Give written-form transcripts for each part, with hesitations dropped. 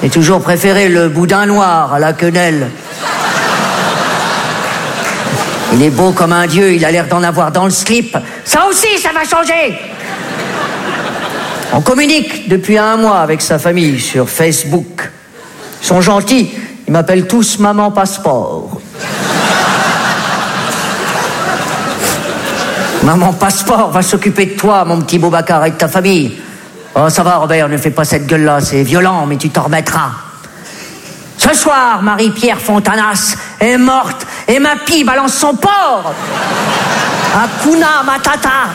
J'ai toujours préféré le boudin noir à la quenelle. Il est beau comme un dieu, il a l'air d'en avoir dans le slip. Ça aussi, ça va changer. On communique depuis 1 mois avec sa famille sur Facebook. Ils sont gentils, ils m'appellent tous Maman Passeport. Maman Passeport va s'occuper de toi, mon petit Boubacar, et de ta famille. Oh, ça va, Robert, ne fais pas cette gueule-là, c'est violent, mais tu t'en remettras. Ce soir, Marie-Pierre Fontanas est morte et ma pie balance son porc. Hakuna Matata.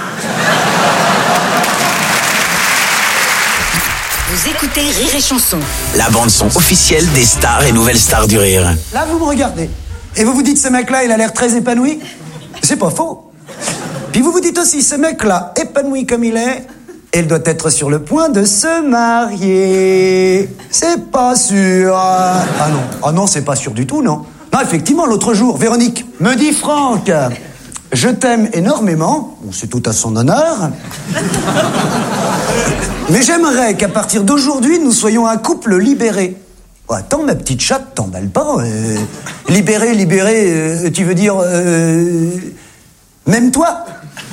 Vous écoutez Rire et Chanson. La bande-son officielle des stars et nouvelles stars du rire. Là, vous me regardez. Et vous vous dites, ce mec-là, il a l'air très épanoui. C'est pas faux. Puis vous vous dites aussi, ce mec-là, épanoui comme il est, il doit être sur le point de se marier. C'est pas sûr. Ah non, c'est pas sûr du tout, non. Non, effectivement, l'autre jour, Véronique me dit, Franck, je t'aime énormément. Bon, c'est tout à son honneur. Mais j'aimerais qu'à partir d'aujourd'hui, nous soyons un couple libéré. Oh, attends, ma petite chatte, t'emballe pas. Libéré, tu veux dire... même toi.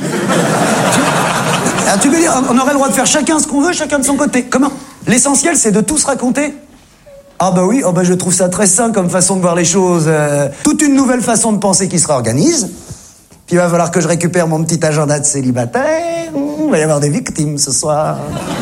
Tu veux dire, on aurait le droit de faire chacun ce qu'on veut, chacun de son côté. Comment? L'essentiel, c'est de tout se raconter. Ah bah oui, je trouve ça très sain comme façon de voir les choses. Toute une nouvelle façon de penser qui se réorganise. Puis il va falloir que je récupère mon petit agenda de célibataire. Il va y avoir des victimes ce soir.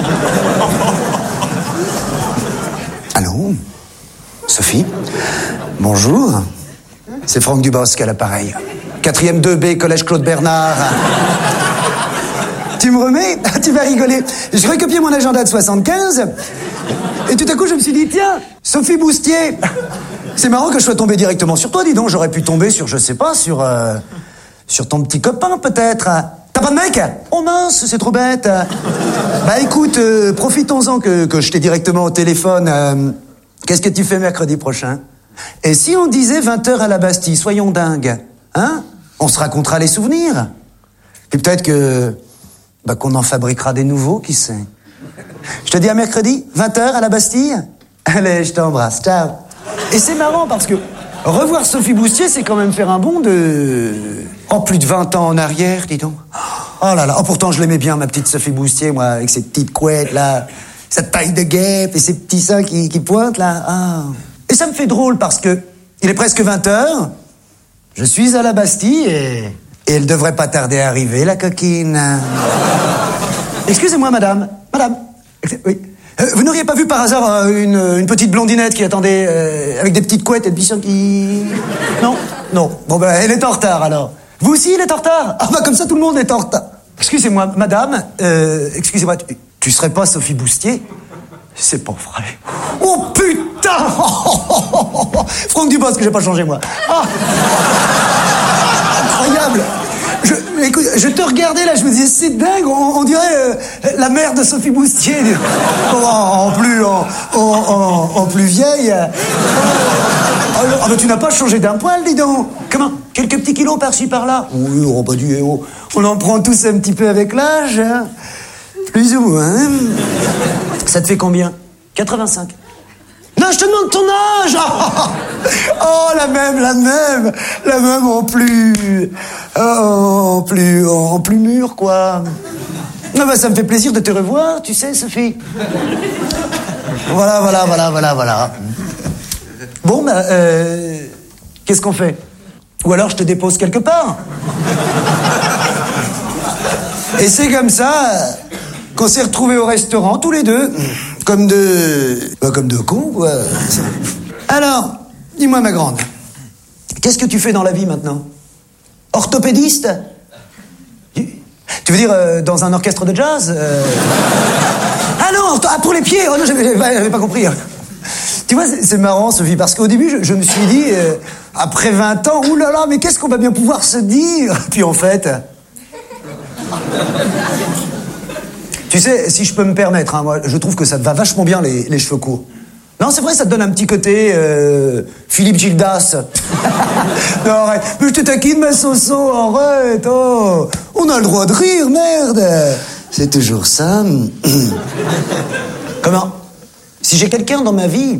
Allô? Sophie? Bonjour. C'est Franck Dubosc à l'appareil. 4e 2B, collège Claude Bernard. Tu me remets? Tu vas rigoler. Je recopiais mon agenda de 75. Et tout à coup, je me suis dit, tiens, Sophie Boustier. C'est marrant que je sois tombé directement sur toi, dis donc. J'aurais pu tomber sur, je sais pas, sur ton petit copain, peut-être. T'as pas de mec? Oh mince, c'est trop bête. Bah écoute, profitons-en que je t'ai directement au téléphone. Qu'est-ce que tu fais mercredi prochain? Et si on disait 20h à la Bastille, soyons dingues. Hein? On se racontera les souvenirs. Puis peut-être qu'on en fabriquera des nouveaux, qui sait. Je te dis à mercredi, 20h à la Bastille. Allez, je t'embrasse, ciao. Et c'est marrant parce que revoir Sophie Boustier, c'est quand même faire un bond de... Oh, plus de 20 ans en arrière, dis donc. Oh là là, pourtant je l'aimais bien, ma petite Sophie Boustier, moi, avec ses petites couettes, là, sa taille de guêpe et ses petits seins qui pointent, là. Ah. Et ça me fait drôle parce que il est presque 20h, je suis à la Bastille et elle devrait pas tarder à arriver, la coquine. Excusez-moi, madame. Madame. Oui. Vous n'auriez pas vu par hasard une petite blondinette qui attendait avec des petites couettes et des petits seins qui... Non? Non. Bon, elle est en retard, alors. Vous aussi, il est en retard? Ah, comme ça, tout le monde est en retard. Excusez-moi, madame. Excusez-moi, tu serais pas Sophie Boustier? C'est pas vrai. Oh, putain! Franck Dubosc, que j'ai pas changé, moi. Ah. Incroyable. Écoute, je te regardais là, je me disais, c'est dingue, on dirait la mère de Sophie Boustier. En plus vieille. Tu n'as pas changé d'un poil, dis donc. Comment? Quelques petits kilos par-ci, par-là? Oui, on en prend tous un petit peu avec l'âge. Hein. Plus ou moins. Hein. Ça te fait combien? 85. Non, je te demande ton âge. Oh, la même en plus mûr, quoi. Non, ça me fait plaisir de te revoir, tu sais, Sophie. Voilà. Bon, qu'est-ce qu'on fait? Ou alors je te dépose quelque part. Et c'est comme ça qu'on s'est retrouvés au restaurant, tous les deux. Comme deux cons, quoi. Alors, dis-moi, ma grande, qu'est-ce que tu fais dans la vie maintenant? Orthopédiste? Tu veux dire dans un orchestre de jazz? Ah non, pour les pieds. Oh non, j'avais pas compris. Tu vois, c'est marrant, Sophie, parce qu'au début, je me suis dit, après 20 ans, oulala, mais qu'est-ce qu'on va bien pouvoir se dire? Puis en fait... Tu sais, si je peux me permettre, hein, moi, je trouve que ça te va vachement bien, les cheveux courts. Non, c'est vrai, ça te donne un petit côté Philippe Gildas. Non, arrête. Mais je te taquine, ma Soso, arrête. Oh. On a le droit de rire, merde. C'est toujours ça. Comment? Si j'ai quelqu'un dans ma vie...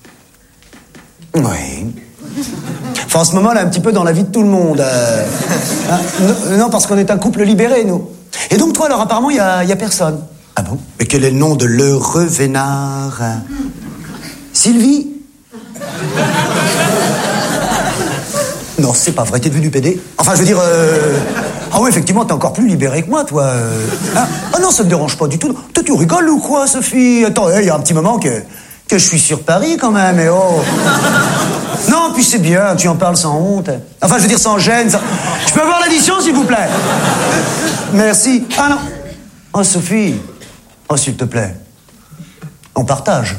Oui. Enfin, en ce moment, là, un petit peu dans la vie de tout le monde. Non, parce qu'on est un couple libéré, nous. Et donc, toi, alors, apparemment, il y a personne. Ah bon? Mais quel est le nom de l'heureux vénard? Sylvie? Non, c'est pas vrai, t'es devenu pédé. Enfin, je veux dire... Ah oui, effectivement, t'es encore plus libéré que moi, toi. Hein? Ah non, ça me dérange pas du tout. Toi, tu rigoles ou quoi, Sophie? Attends, il y a un petit moment que je suis sur Paris, quand même, et oh... Non, puis c'est bien, tu en parles sans honte. Enfin, je veux dire, sans gêne. Je peux avoir l'addition, s'il vous plaît? Merci. Ah non. Oh, Sophie. Oh, s'il te plaît. On partage.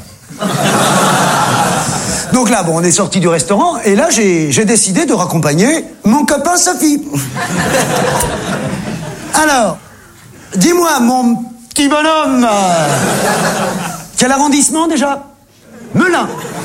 Donc là, bon, on est sorti du restaurant, et là, j'ai décidé de raccompagner mon copain Sophie. Alors, dis-moi, mon petit bonhomme, quel arrondissement, déjà? Melun.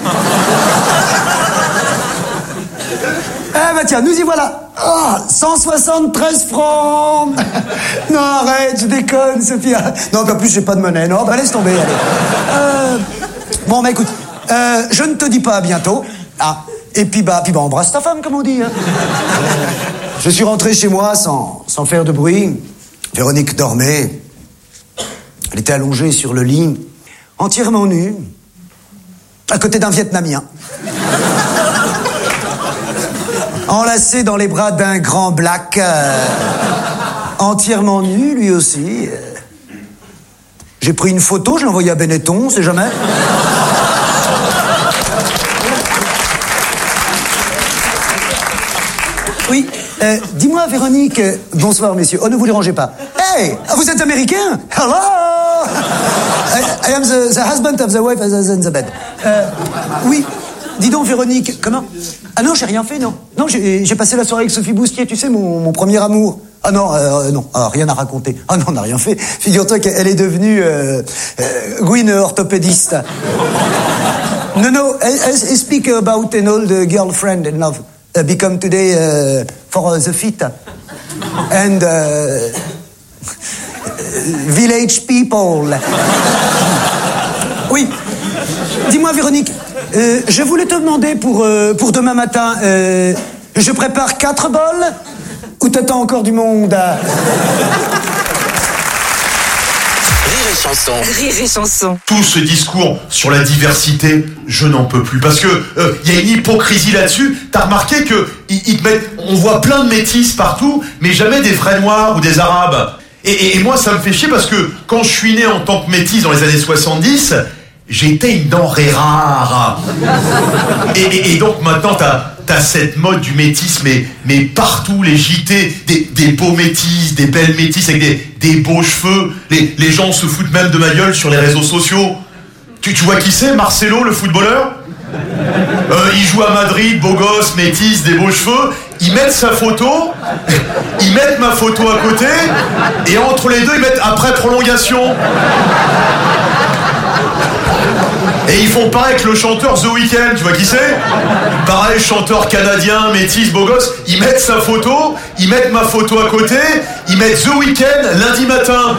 Eh ben tiens, nous y voilà. Oh, 173 francs. Non, arrête, je déconne, Sophie. Non, en plus, j'ai pas de monnaie. Non, bah laisse tomber, allez. Bon, bah écoute, je ne te dis pas à bientôt. Ah, et puis bah embrasse ta femme, comme on dit. Hein. Je suis rentré chez moi sans faire de bruit. Véronique dormait. Elle était allongée sur le lit, entièrement nue, à côté d'un Vietnamien. Enlacé dans les bras d'un grand black, entièrement nu, lui aussi. J'ai pris une photo, je l'ai envoyée à Benetton, on sait jamais. Oui, dis-moi, Véronique... bonsoir, messieurs. Oh, ne vous dérangez pas. Hey, vous êtes américain? Hello! I am the husband of the wife in the bed. Oui, dis donc, Véronique, comment? Ah non, j'ai rien fait, non. Non, j'ai passé la soirée avec Sophie Boustier, tu sais, mon premier amour. Ah non, non, rien à raconter. Ah non, on n'a rien fait. Figure-toi qu'elle est devenue Gwyn orthopédiste. No, I speak about an old girlfriend in love. Become today for the feet. And village people. Oui. Dis-moi, Véronique, je voulais te demander pour demain matin, je prépare 4 bols ou t'attends encore du monde? Rire et chanson. Rire et chanson. Tout ce discours sur la diversité, je n'en peux plus. Parce que y a une hypocrisie là-dessus. T'as remarqué que ils te mettent, on voit plein de métis partout, mais jamais des vrais noirs ou des arabes. Et moi, ça me fait chier parce que quand je suis né en tant que métis dans les années 70, j'étais une denrée rare. Et donc maintenant, t'as cette mode du métis, mais partout, les JT, des beaux métis, des belles métis avec des beaux cheveux. Les gens se foutent même de ma gueule sur les réseaux sociaux. Tu vois qui c'est, Marcelo, le footballeur? Il joue à Madrid, beau gosse, métis, des beaux cheveux. Ils mettent sa photo, ils mettent ma photo à côté, et entre les deux, ils mettent après prolongation. Et ils font pareil avec le chanteur The Weeknd, tu vois qui c'est? Pareil, chanteur canadien, métis, beau gosse. Ils mettent sa photo, ils mettent ma photo à côté, ils mettent The Weeknd lundi matin.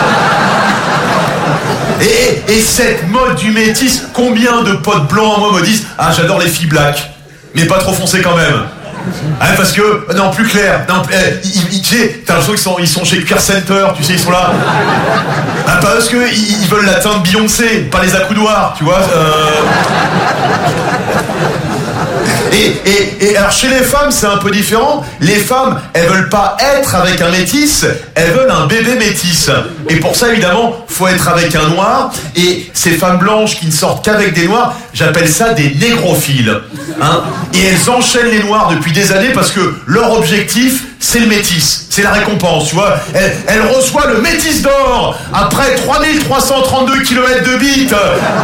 Et cette mode du métis, combien de potes blancs à moi me disent « Ah, j'adore les filles black, mais pas trop foncées quand même. » Ah, parce que, non, plus clair, non, t'as l'impression qu'ils sont chez Queer Center, tu sais, ils sont là. Ah, parce que ils veulent la teinte Beyoncé, pas les accoudoirs, tu vois. Et alors chez les femmes c'est un peu différent. Les femmes, elles veulent pas être avec un métis, elles veulent un bébé métis. Et pour ça évidemment faut être avec un noir. Et ces femmes blanches qui ne sortent qu'avec des noirs, j'appelle ça des négrophiles, hein. Et elles enchaînent les noirs depuis des années parce que leur objectif c'est le métis, c'est la récompense, tu vois. Elle reçoit le métis d'or après 3332 km de bite.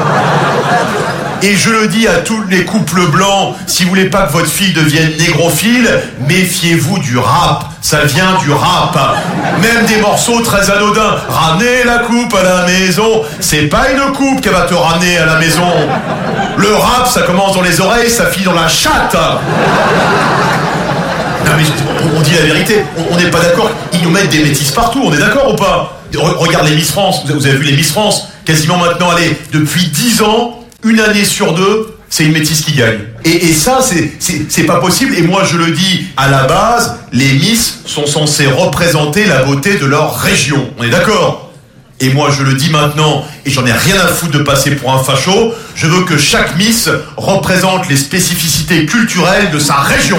Et je le dis à tous les couples blancs, si vous voulez pas que votre fille devienne négrophile, méfiez-vous du rap. Ça vient du rap. Même des morceaux très anodins. Ramener la coupe à la maison. C'est pas une coupe qu'elle va te ramener à la maison. Le rap, ça commence dans les oreilles, ça finit dans la chatte. Non mais on dit la vérité, on n'est pas d'accord, ils nous mettent des métisses partout, on est d'accord ou pas? Regarde les Miss France, vous avez vu les Miss France, quasiment maintenant, allez, depuis 10 ans, une année sur deux, c'est une métisse qui gagne. Et ça, c'est pas possible. Et moi, je le dis, à la base, les Miss sont censées représenter la beauté de leur région. On est d'accord? Et moi, je le dis maintenant, et j'en ai rien à foutre de passer pour un facho, je veux que chaque Miss représente les spécificités culturelles de sa région.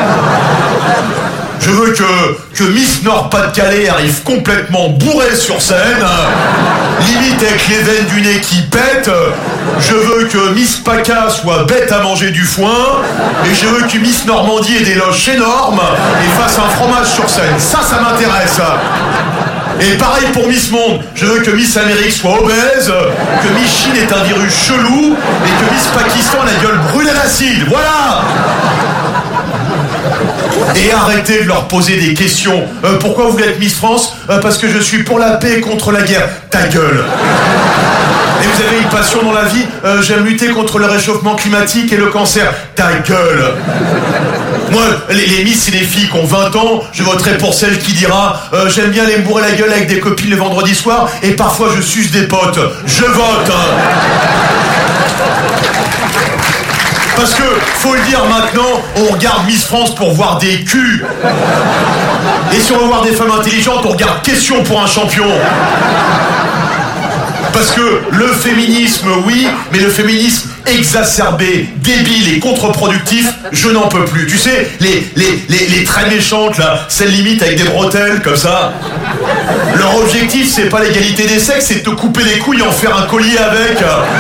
Je veux que Miss Nord-Pas-de-Calais arrive complètement bourrée sur scène, limite avec les veines du nez qui pètent. Je veux que Miss PACA soit bête à manger du foin. Et je veux que Miss Normandie ait des loches énormes et fasse un fromage sur scène. Ça m'intéresse. Et pareil pour Miss Monde. Je veux que Miss Amérique soit obèse, que Miss Chine ait un virus chelou et que Miss Pakistan ait la gueule brûlée d'acide. Voilà. Et arrêtez de leur poser des questions. Pourquoi vous voulez être Miss France? Parce que je suis pour la paix et contre la guerre. Ta gueule. Et vous avez une passion dans la vie? J'aime lutter contre le réchauffement climatique et le cancer. Ta gueule. Moi, les Miss, c'est des filles qui ont 20 ans. Je voterai pour celle qui dira j'aime bien aller me bourrer la gueule avec des copines le vendredi soir et parfois je suce des potes. Je vote. Parce que, faut le dire maintenant, on regarde Miss France pour voir des culs. Et si on veut voir des femmes intelligentes, on regarde Question pour un champion. Parce que le féminisme, oui, mais le féminisme exacerbé, débile et contre-productif, je n'en peux plus. Tu sais, les très méchantes, là, celles limite avec des bretelles, comme ça. Leur objectif, c'est pas l'égalité des sexes, c'est de te couper les couilles et en faire un collier avec.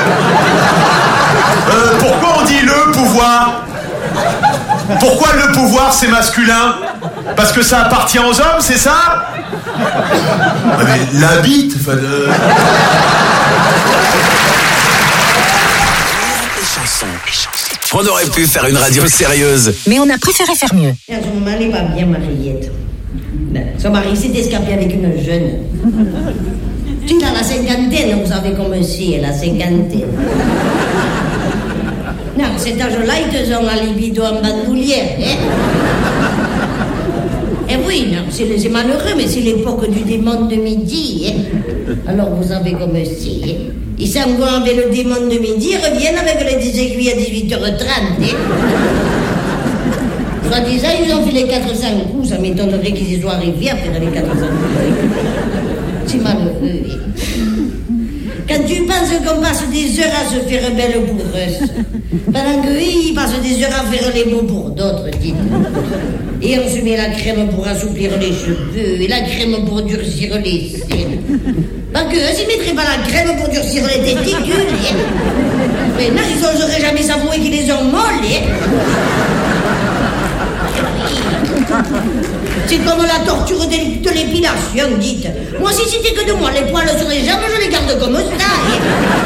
Pourquoi on dit le pouvoir? Pourquoi le pouvoir, c'est masculin? Parce que ça appartient aux hommes, c'est ça? Mais la bite, enfin de... On aurait pu faire une radio sérieuse. Mais on a préféré faire mieux. Son mari va bien, Mariette. Son mari s'est escapé avec une jeune. Il a la cinquantaine, vous savez comme c'est, la cinquantaine. Non, à cet âge-là, ils te ont la libido en bandoulière, hein? Eh oui, non, c'est malheureux, mais c'est l'époque du démon de midi, hein? Alors vous savez comme c'est, hein? Ils s'en vont avec le démon de midi, ils reviennent avec les aiguilles à 18h30, hein? Soit-disant, ils ont fait les 400 coups, ça m'étonnerait qu'ils y soient arrivés à faire les 400 coups. C'est malheureux, hein? Quand tu penses qu'on passe des heures à se faire belle bourreuse, pendant qu'eux, ils passent des heures à faire les beaux pour d'autres, dites. Et on se met la crème pour assouplir les cheveux, et la crème pour durcir les seins. Pas que eux, s'ils mettraient pas la crème pour durcir les testicules, hein. Mais non, ils n'oseraient jamais s'avouer qu'ils les ont molles, hein. C'est comme la torture de l'épilation, dites. Moi, si c'était que de moi, les poils sur les jambes, je les garde comme ça. Hein.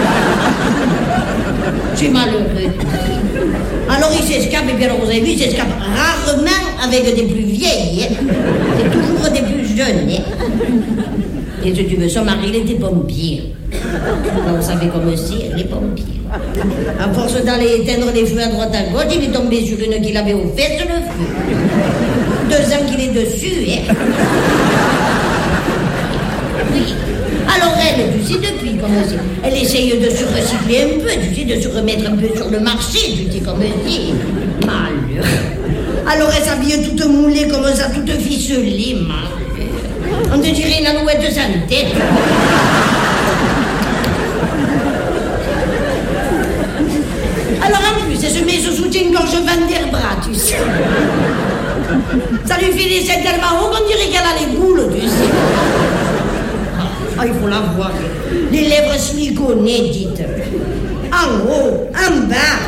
C'est malheureux. Alors, il s'escape, et bien alors, vous avez vu, il s'escape rarement avec des plus vieilles. Hein. C'est toujours des plus jeunes. Hein. Et si tu veux, son mari, il était pompier. Vous savez comme c'est, les pompiers. À force d'aller éteindre les feux à droite à gauche, il est tombé sur une qu'il avait offert sur le feu. 2 ans qu'il est dessus, hein. Oui. Alors elle, tu sais, depuis, comment c'est, elle essaye de se recycler un peu, tu sais, de se remettre un peu sur le marché, tu sais, comme c'est. Malheureux. Alors elle s'habille toute moulée comme ça, toute ficelée, malheureux. On te dirait une alouette sans tête. Alors en plus, elle se met ce soutien-gorge Vanderbras, tu sais. Ça lui fait des seins tellement hauts qu'on dirait qu'elle a les boules, tu sais. Ah, il faut la voir. Les lèvres siliconées, dites. En haut, en bas.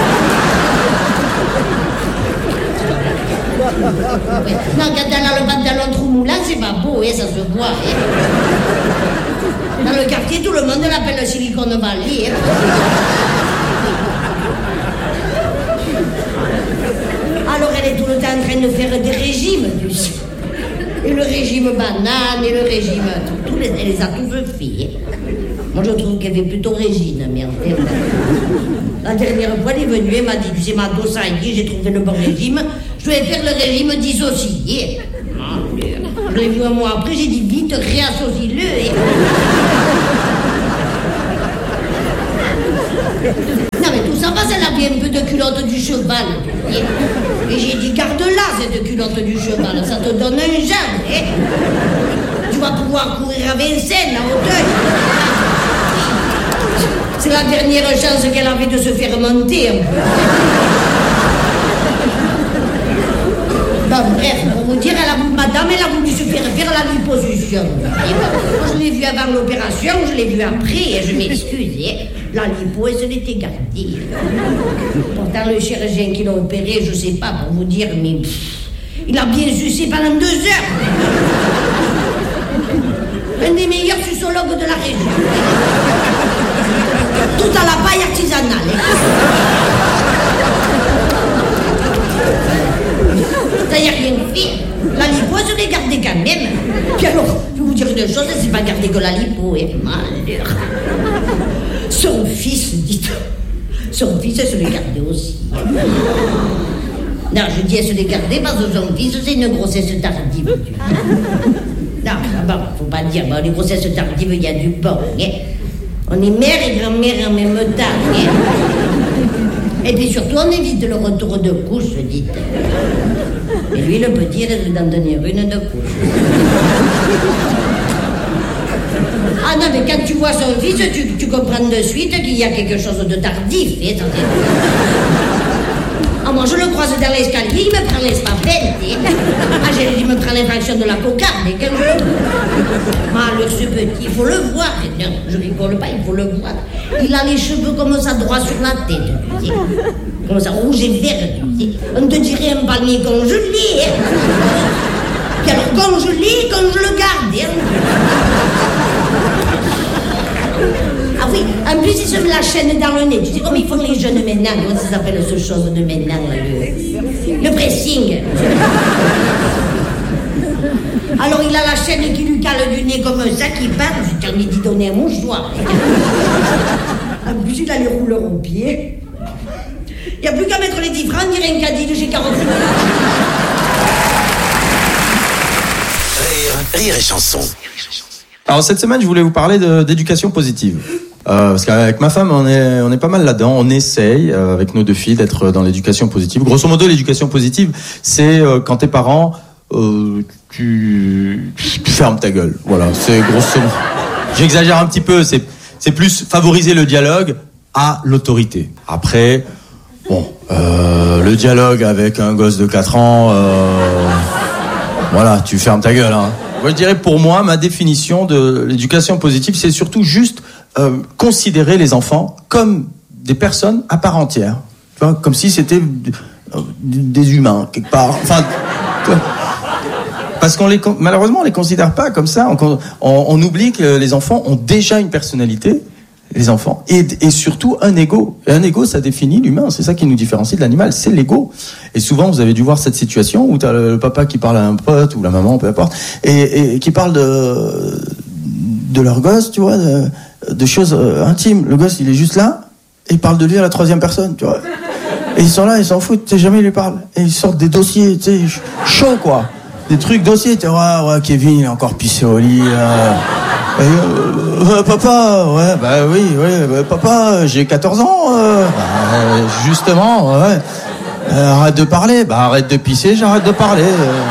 Ouais. Non, quand elle a le pantalon trop moulant, c'est pas beau, hein, ça se voit. Hein. Dans le quartier, tout le monde l'appelle Silicone Valley. Hein. Alors elle est tout le temps en train de faire des régimes, tu sais. Et le régime banane, et le régime... elle les a tous fait. Moi je trouve qu'elle fait plutôt Régine, merde. La dernière fois, elle est venue, elle m'a dit, tu sais, ma dos, ça y est, j'ai trouvé le bon régime. Je vais faire le régime dissocié. Je l'ai vu un mois après, j'ai dit, vite, réassocie-le. Non, mais tout ça passe, elle a bien un peu de culotte du cheval. Et j'ai dit, garde-la, cette culotte du cheval, ça te donne un jambe. Tu vas pouvoir courir à Vincennes, à Hauteuil. C'est la dernière chance qu'elle avait de se faire monter un peu. Bon, bref, pour vous dire, madame, elle a voulu se faire la liposuction. Moi, je l'ai vue avant l'opération, je l'ai vue après, et je m'excuse. La lipo, elle se l'était gardée. Pourtant, le chirurgien qui l'a opéré, je sais pas pour vous dire, mais il a bien sucé pendant 2 heures. Un des meilleurs sucologues de la région. Tout à la paille artisanale. Ça y a rien fait. La lipo, elle se l'est gardée quand même. Puis alors, je vais vous dire une chose, elle s'est pas gardée que la lipo, malheur. Son fils, dites. Son fils, elle se l'est gardée aussi. Non, je dis elle se l'est gardée parce que son fils, c'est une grossesse tardive. Non, bon, faut pas dire, bon, les grossesses tardives, il y a du bon. On est mère et grand-mère en même temps. Et puis surtout, on évite le retour de couche, dites. Et lui, le petit, il risque d'en tenir une de couche. Ah non, mais quand tu vois son fils, tu comprends de suite qu'il y a quelque chose de tardif. Ah, moi, je le croise dans l'escalier, il me prend les spapelles. Ah, il me prend l'infraction de la cocarde. Et quand je le vois. Alors, ce petit, il faut le voir. Non, je rigole pas, il faut le voir. Il a les cheveux comme ça, droit sur la tête, tu sais. Comme ça, rouge et vert, tu sais. On te dirait un palmier congelé. Puis alors, congelé, quand je le garde. Ah oui, en plus, il se met la chaîne dans le nez. Tu sais comme ils font les jeunes maintenant. Comment ça s'appelle ce chose de maintenant, le pressing. Alors, il a la chaîne qui lui cale du nez comme ça, qui part. J'ai envie d'y donner un mouchoir. En plus, il a les rouleurs aux pieds. Il n'y a plus qu'à mettre les 10 francs, dire un caddie de chez Carrefour. Rire et chanson. Alors cette semaine, je voulais vous parler d'éducation positive. Parce qu'avec ma femme, on est pas mal là-dedans. On essaye, avec nos 2 filles, d'être dans l'éducation positive. Grosso modo, l'éducation positive, c'est quand tes parents, tu fermes ta gueule. Voilà, c'est grosso modo. J'exagère un petit peu, c'est plus favoriser le dialogue à l'autorité. Après, bon, le dialogue avec un gosse de 4 ans, voilà, tu fermes ta gueule, hein. Moi, je dirais pour moi, ma définition de l'éducation positive, c'est surtout juste considérer les enfants comme des personnes à part entière. Tu vois, comme si c'était des humains, quelque part. Enfin, parce malheureusement, on les considère pas comme ça. On oublie que les enfants ont déjà une personnalité, les enfants, et surtout un ego. Et un ego, ça définit l'humain. C'est ça qui nous différencie de l'animal, c'est l'ego. Et souvent, vous avez dû voir cette situation où t'as le papa qui parle à un pote ou la maman, peu importe, et qui parle de leur gosse, tu vois, de choses intimes. Le gosse, il est juste là, et il parle de lui à la 3e personne, tu vois. Et ils sont là, ils s'en foutent, tu sais, jamais ils lui parlent. Et ils sortent des dossiers, tu sais, chauds, quoi. Des trucs dossiers, tu vois, ouais, Kevin, il a encore pissé au lit, papa, ouais, bah oui, papa, j'ai 14 ans, justement, ouais. Arrête de parler, bah arrête de pisser, j'arrête de parler.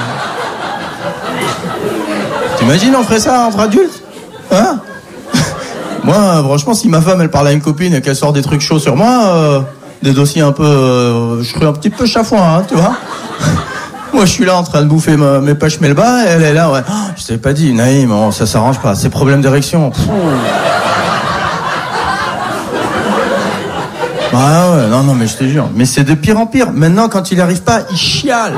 T'imagines, on ferait ça entre adultes, hein? Moi, franchement, si ma femme, elle parle à une copine et qu'elle sort des trucs chauds sur moi, des dossiers un peu, je serais un petit peu chafouin, hein, tu vois? Moi, je suis là en train de bouffer mes pêches melba, et elle est là, ouais. Oh, je t'avais pas dit, Naïm, oh, ça s'arrange pas, c'est problème d'érection. Ouais, non, mais je te jure. Mais c'est de pire en pire. Maintenant, quand il arrive pas, il chiale.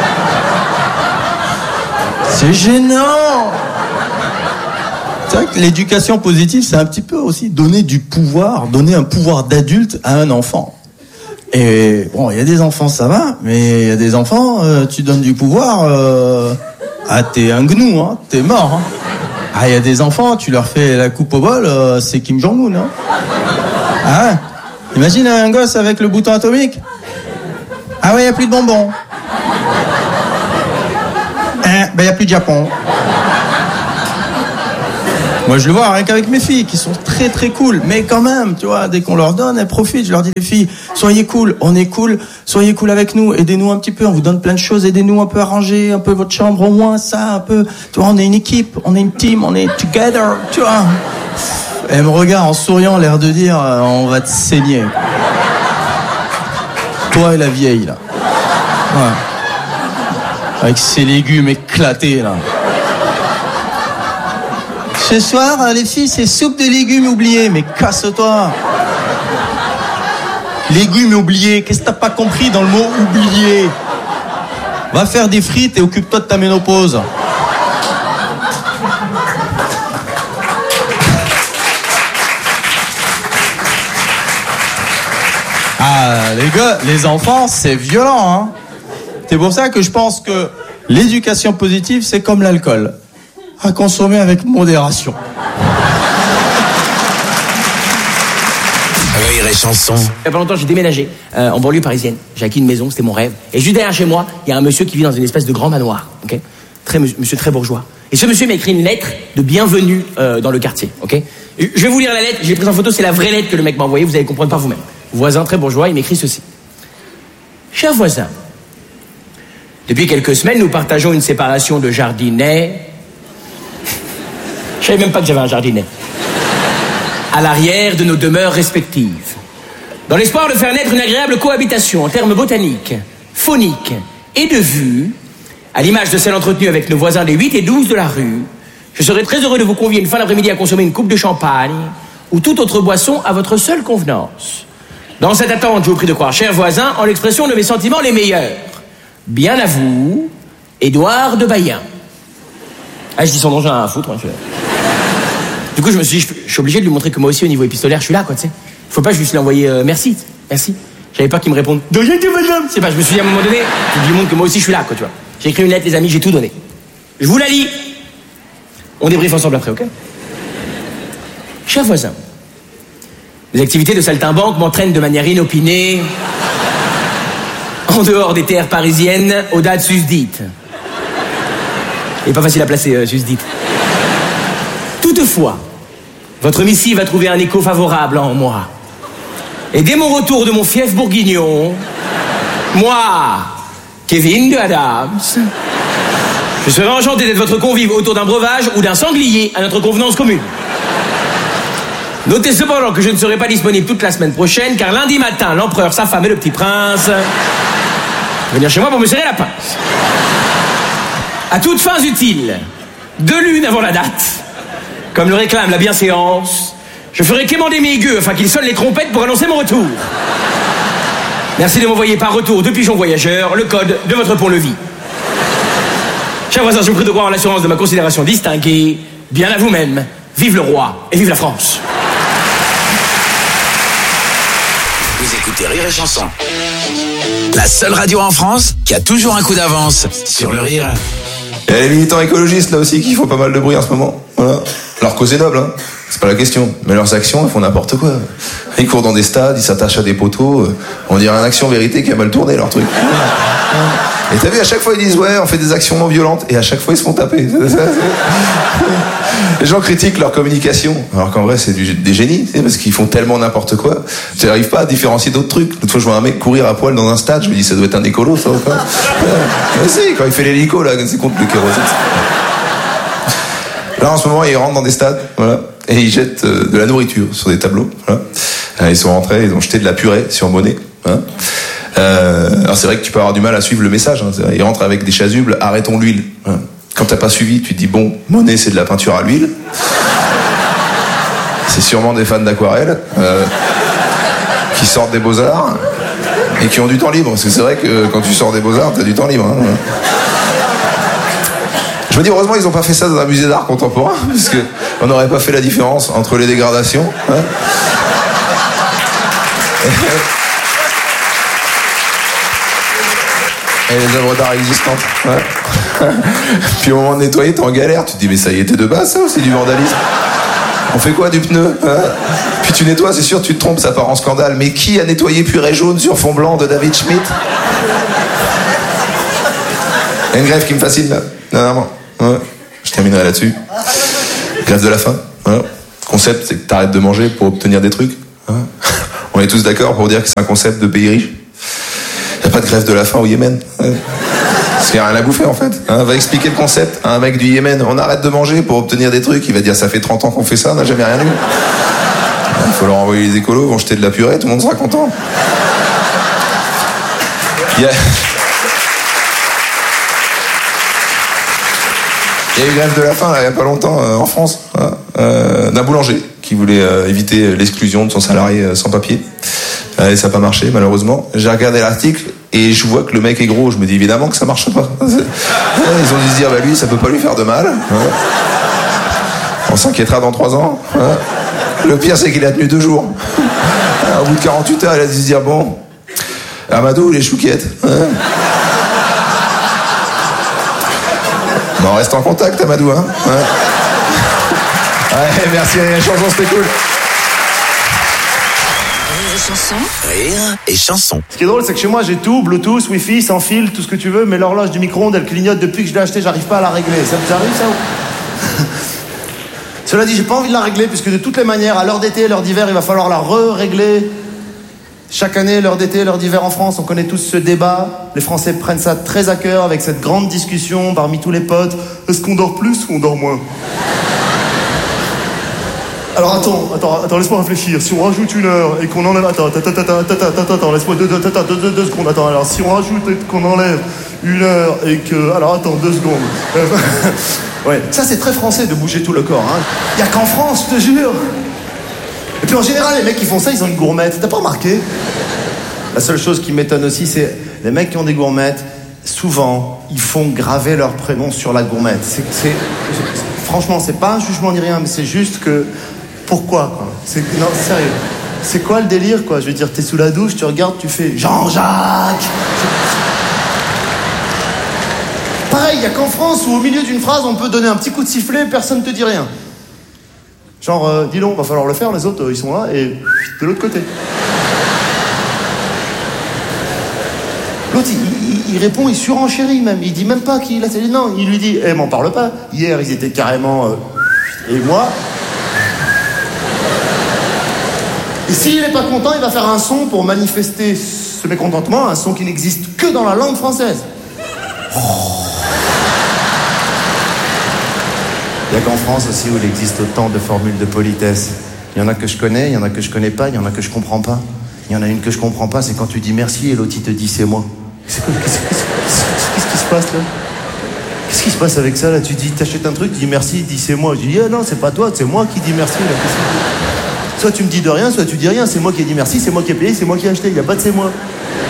C'est gênant. C'est vrai que l'éducation positive, c'est un petit peu aussi donner du pouvoir, donner un pouvoir d'adulte à un enfant. Et bon, il y a des enfants, ça va, mais il y a des enfants, tu donnes du pouvoir, t'es un gnou, hein, t'es mort, hein. Ah, il y a des enfants, tu leur fais la coupe au bol, c'est Kim Jong-un, hein. Ah, Imagine un gosse avec le bouton atomique. Ah ouais, il n'y a plus de bonbons. Il n'y a plus de Japon. Moi, je le vois rien qu'avec mes filles, qui sont très très cool. Mais quand même, tu vois, dès qu'on leur donne, elles profitent. Je leur dis, les filles, soyez cool, on est cool, soyez cool avec nous, aidez-nous un petit peu, on vous donne plein de choses, aidez-nous un peu à ranger un peu votre chambre, au moins ça, un peu. Tu vois, on est une équipe, on est une team, on est together, tu vois. Elle me regarde en souriant, l'air de dire, on va te saigner. Toi et la vieille, là. Ouais. Avec ses légumes éclatés, là. Ce soir, les filles, c'est soupe de légumes oubliés. Mais casse-toi. Légumes oubliés, qu'est-ce que t'as pas compris dans le mot oublié? Va faire des frites et occupe-toi de ta ménopause. Ah, les gars, les enfants, c'est violent, hein. C'est pour ça que je pense que l'éducation positive, c'est comme l'alcool. À consommer avec modération. Rire et chanson. Il y a pas longtemps, j'ai déménagé en banlieue parisienne. J'ai acquis une maison, c'était mon rêve. Et juste derrière chez moi, il y a un monsieur qui vit dans une espèce de grand manoir. Okay, monsieur très bourgeois. Et ce monsieur m'a écrit une lettre de bienvenue dans le quartier. Okay, je vais vous lire la lettre. J'ai pris en photo, c'est la vraie lettre que le mec m'a envoyée. Vous allez comprendre par vous-même. Voisin très bourgeois, il m'écrit ceci. Cher voisin, depuis quelques semaines, nous partageons une séparation de jardinet. Je savais même pas que j'avais un jardinet. À l'arrière de nos demeures respectives. Dans l'espoir de faire naître une agréable cohabitation en termes botaniques, phoniques et de vue, à l'image de celle entretenue avec nos voisins des 8 et 12 de la rue, je serais très heureux de vous convier une fin d'après-midi à consommer une coupe de champagne ou toute autre boisson à votre seule convenance. Dans cette attente, je vous prie de croire, chers voisins, en l'expression de mes sentiments les meilleurs. Bien à vous, Édouard de Bayen. Ah, je dis son nom, j'en ai rien à foutre. Hein, Du coup, je me suis dit, je suis obligé de lui montrer que moi aussi, au niveau épistolaire, je suis là, quoi, tu sais. Faut pas juste lui envoyer merci. J'avais peur qu'il me réponde de rien que madame. C'est pas, je me suis dit à un moment donné, je lui montre que moi aussi, je suis là, quoi, tu vois. J'ai écrit une lettre, les amis, j'ai tout donné. Je vous la lis. On débriefe ensemble après, ok? Chers voisins, les activités de saltimbanque m'entraînent de manière inopinée en dehors des terres parisiennes aux dates susdites. Il est pas facile à placer, susdite. Toutefois, votre missive a trouvé un écho favorable en moi. Et dès mon retour de mon fief bourguignon, moi, Kevin de Adams, je serai enchanté d'être votre convive autour d'un breuvage ou d'un sanglier à notre convenance commune. Notez cependant que je ne serai pas disponible toute la semaine prochaine, car lundi matin, l'empereur, sa femme et le petit prince vont venir chez moi pour me serrer la pince. À toutes fins utiles, 2 lunes avant la date, comme le réclame la bienséance, je ferai quémander mes gueux afin qu'ils sonnent les trompettes pour annoncer mon retour. Merci de m'envoyer par retour de pigeon voyageur le code de votre pont-levis. Chers voisins, je vous prie de croire en l'assurance de ma considération distinguée. Bien à vous-même. Vive le roi et vive la France. Vous écoutez Rire et Chanson. La seule radio en France qui a toujours un coup d'avance sur le rire. Il y a les militants écologistes là aussi qui font pas mal de bruit en ce moment. Voilà. Leur cause est noble, hein. C'est pas la question. Mais leurs actions, elles font n'importe quoi. Ils courent dans des stades, ils s'attachent à des poteaux. On dirait une action vérité qui a mal tourné leur truc. Et t'as vu, à chaque fois ils disent ouais, on fait des actions non violentes, et à chaque fois ils se font taper. Les gens critiquent leur communication, alors qu'en vrai c'est des génies, parce qu'ils font tellement n'importe quoi. Tu n'arrives pas à différencier d'autres trucs. L'autre fois je vois un mec courir à poil dans un stade, je me dis ça doit être un écolo ça ou quoi. Mais si, quand il fait l'hélico là, c'est contre le kérosène. Là en ce moment ils rentrent dans des stades, voilà, et ils jettent de la nourriture sur des tableaux. Voilà. Ils sont rentrés, ils ont jeté de la purée sur Monet. Hein. Alors c'est vrai que tu peux avoir du mal à suivre le message, hein. Ils rentrent avec des chasubles, arrêtons l'huile. Hein. Quand t'as pas suivi, tu te dis bon, Monet c'est de la peinture à l'huile. C'est sûrement des fans d'aquarelle qui sortent des beaux-arts et qui ont du temps libre, parce que c'est vrai que quand tu sors des beaux-arts, t'as du temps libre. Hein. Je me dis heureusement ils ont pas fait ça dans un musée d'art contemporain, parce que on n'aurait pas fait la différence entre les dégradations. Hein. Et les œuvres d'art existantes. Ouais. Puis au moment de nettoyer, t'es en galère. Tu te dis, mais ça y était de base, ça, ou c'est du vandalisme? On fait quoi du pneu? Hein? Puis tu nettoies, c'est sûr, tu te trompes, ça part en scandale. Mais qui a nettoyé Purée jaune sur fond blanc de David Schmidt? Il y a une grève qui me fascine, là. Non. Ouais. Je terminerai là-dessus. Grève de la faim. Voilà. Concept, c'est que t'arrêtes de manger pour obtenir des trucs. Hein. On est tous d'accord pour dire que c'est un concept de pays riche. Il n'y a pas de grève de la faim au Yémen. Ouais. Parce qu'il n'y a rien à bouffer, en fait. Hein, va expliquer le concept à un mec du Yémen. On arrête de manger pour obtenir des trucs. Il va dire, ça fait 30 ans qu'on fait ça, on n'a jamais rien eu. Il faut leur envoyer les écolos, vont jeter de la purée, tout le monde sera content. Il y a eu grève de la faim, là, il n'y a pas longtemps, en France, hein, d'un boulanger qui voulait éviter l'exclusion de son salarié sans papier. Et ça n'a pas marché, malheureusement. J'ai regardé l'article et je vois que le mec est gros. Je me dis évidemment que ça marche pas. Ils ont dû se dire, bah lui, ça peut pas lui faire de mal. Hein. On s'inquiétera dans 3 ans. Hein. Le pire, c'est qu'il a tenu 2 jours. Au bout de 48 heures, il a dû se dire, bon, Amadou, les chouquettes. Hein. Bon, on reste en contact, Amadou. Hein. Ouais, merci, chanson, c'était cool. Rire et chanson. Ce qui est drôle, c'est que chez moi, j'ai tout, Bluetooth, Wi-Fi, sans fil, tout ce que tu veux, mais l'horloge du micro-ondes, elle clignote depuis que je l'ai achetée, j'arrive pas à la régler. Ça vous arrive, ça ou... Cela dit, j'ai pas envie de la régler, puisque de toutes les manières, à l'heure d'été, l'heure d'hiver, il va falloir la régler. Chaque année, l'heure d'été, l'heure d'hiver en France, on connaît tous ce débat. Les Français prennent ça très à cœur, avec cette grande discussion parmi tous les potes. Est-ce qu'on dort plus ou on dort moins? Alors attends, laisse-moi réfléchir. Si on rajoute 1 heure et qu'on enlève... Attends, laisse-moi 2 secondes. Attends, alors si on rajoute et qu'on enlève 1 heure et que... Alors attends, 2 secondes. Ouais, ça c'est très français de bouger tout le corps. Hein. Y a qu'en France, je te jure. Et puis en général, les mecs qui font ça, ils ont une gourmette. T'as pas remarqué? La seule chose qui m'étonne aussi, c'est les mecs qui ont des gourmettes, souvent, ils font graver leur prénom sur la gourmette. Franchement, c'est pas un jugement ni rien, mais c'est juste que... Pourquoi, quoi? Non, sérieux. C'est quoi le délire, quoi? Je veux dire, t'es sous la douche, tu regardes, tu fais Jean-Jacques. Pareil, il y a qu'en France où au milieu d'une phrase, on peut donner un petit coup de sifflet, personne ne te dit rien. Genre, dis donc, va falloir le faire, les autres, ils sont là, et de l'autre côté. L'autre, il répond, il surenchérit même. Il dit même pas qu'il a... Non, il lui dit, m'en parle pas. Hier, ils étaient carrément... et moi... Et s'il n'est pas content, il va faire un son pour manifester ce mécontentement, un son qui n'existe que dans la langue française. Il n'y a qu'en France aussi où il existe autant de formules de politesse. Il y en a que je connais, il y en a que je connais pas, il y en a que je comprends pas. Il y en a une que je comprends pas, c'est quand tu dis merci et l'autre il te dit c'est moi. Qu'est-ce qui se passe là? Qu'est-ce qui se passe avec ça là? Tu dis, t'achètes un truc, tu dis merci, il dit c'est moi. Je dis non, c'est pas toi, c'est moi qui dis merci là. Soit tu me dis de rien, soit tu dis rien. C'est moi qui ai dit merci, c'est moi qui ai payé, c'est moi qui ai acheté. Il n'y a pas de c'est moi.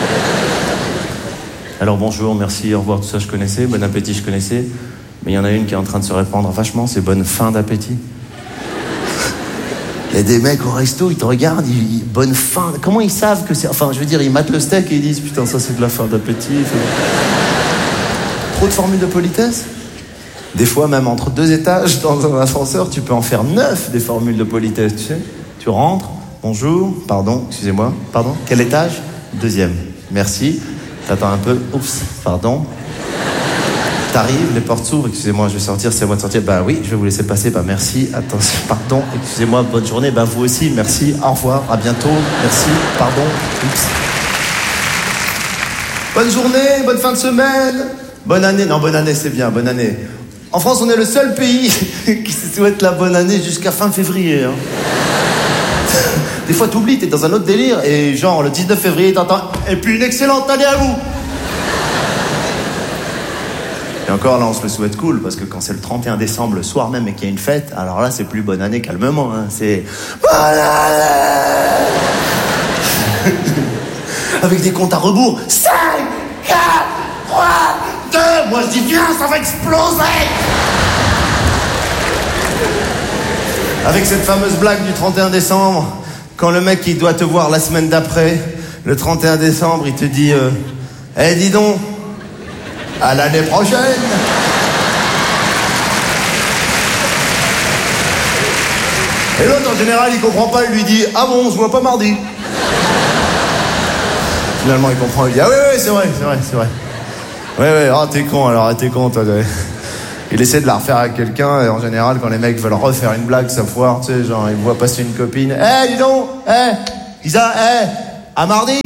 Alors bonjour, merci, au revoir, tout ça je connaissais. Bon appétit, je connaissais. Mais il y en a une qui est en train de se répandre vachement, c'est bonne fin d'appétit. Il y a des mecs au resto, ils te regardent, bonne fin. Comment ils savent que c'est... Enfin, je veux dire, ils matent le steak et ils disent putain, ça c'est de la fin d'appétit. Trop de formules de politesse. Des fois, même entre 2 étages dans un ascenseur, tu peux en faire 9 des formules de politesse, tu sais. Tu rentres, bonjour, pardon, excusez-moi, pardon, quel étage? 2e, merci. T'attends un peu, oups, pardon. T'arrives, les portes s'ouvrent, excusez-moi, je vais sortir, c'est à moi de sortir. Bah oui, je vais vous laisser passer, bah merci, attention, pardon, excusez-moi, bonne journée, bah vous aussi, merci, au revoir, à bientôt, merci, pardon, oups. Bonne journée, bonne fin de semaine, bonne année, non, bonne année, c'est bien, bonne année. En France, on est le seul pays qui se souhaite la bonne année jusqu'à fin février, hein. Des fois, t'oublies, t'es dans un autre délire, et genre, le 19 février, t'entends « Et puis une excellente année à vous !» Et encore, là, on se le souhaite cool, parce que quand c'est le 31 décembre, le soir même, et qu'il y a une fête, alors là, c'est plus bonne année, calmement, hein, c'est « Bonne année !» Avec des comptes à rebours. 5, 4, 3, 2, moi je dis viens, ça va exploser. Avec cette fameuse blague du 31 décembre, quand le mec il doit te voir la semaine d'après, le 31 décembre, il te dit dis donc, à l'année prochaine. Et l'autre en général, il comprend pas, il lui dit « Ah bon, on se voit pas mardi ?» Finalement, il comprend, il dit « Ah oui, c'est vrai. Ouais, ah t'es con, toi. » Il essaie de la refaire avec quelqu'un, et en général, quand les mecs veulent refaire une blague, ça foire, tu sais, genre, ils voient passer une copine. Dis donc, Isa, à mardi.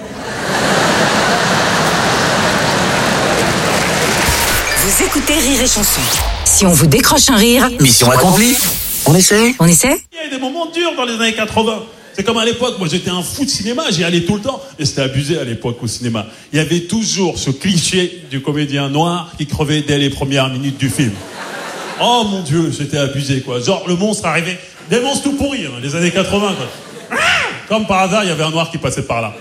Vous écoutez Rire et Chanson. Si on vous décroche un rire... Mission accomplie. On essaie. On essaie ? Il y a des moments durs dans les années 80. C'est comme à l'époque, moi j'étais un fou de cinéma, j'y allais tout le temps. Et c'était abusé à l'époque au cinéma. Il y avait toujours ce cliché du comédien noir qui crevait dès les premières minutes du film. Oh mon Dieu, j'étais abusé quoi. Genre le monstre arrivait, des monstres tout pourris, hein, les années 80 quoi. Comme par hasard, il y avait un noir qui passait par là.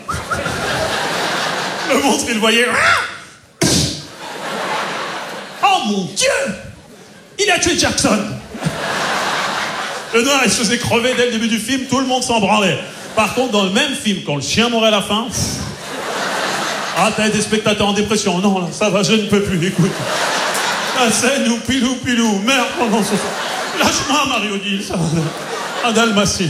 Le monstre, il le voyait. Oh mon Dieu! Il a tué Jackson! Le noir, il se faisait crever dès le début du film, tout le monde s'en branlait. Par contre, dans le même film, quand le chien mourait à la fin... Ah, t'as des spectateurs en dépression. Non, là, ça va, je ne peux plus, écoute. La scène où pilou, merde, pendant ce temps. Lâche-moi, Mario Guil, ça va. Un dalmatien.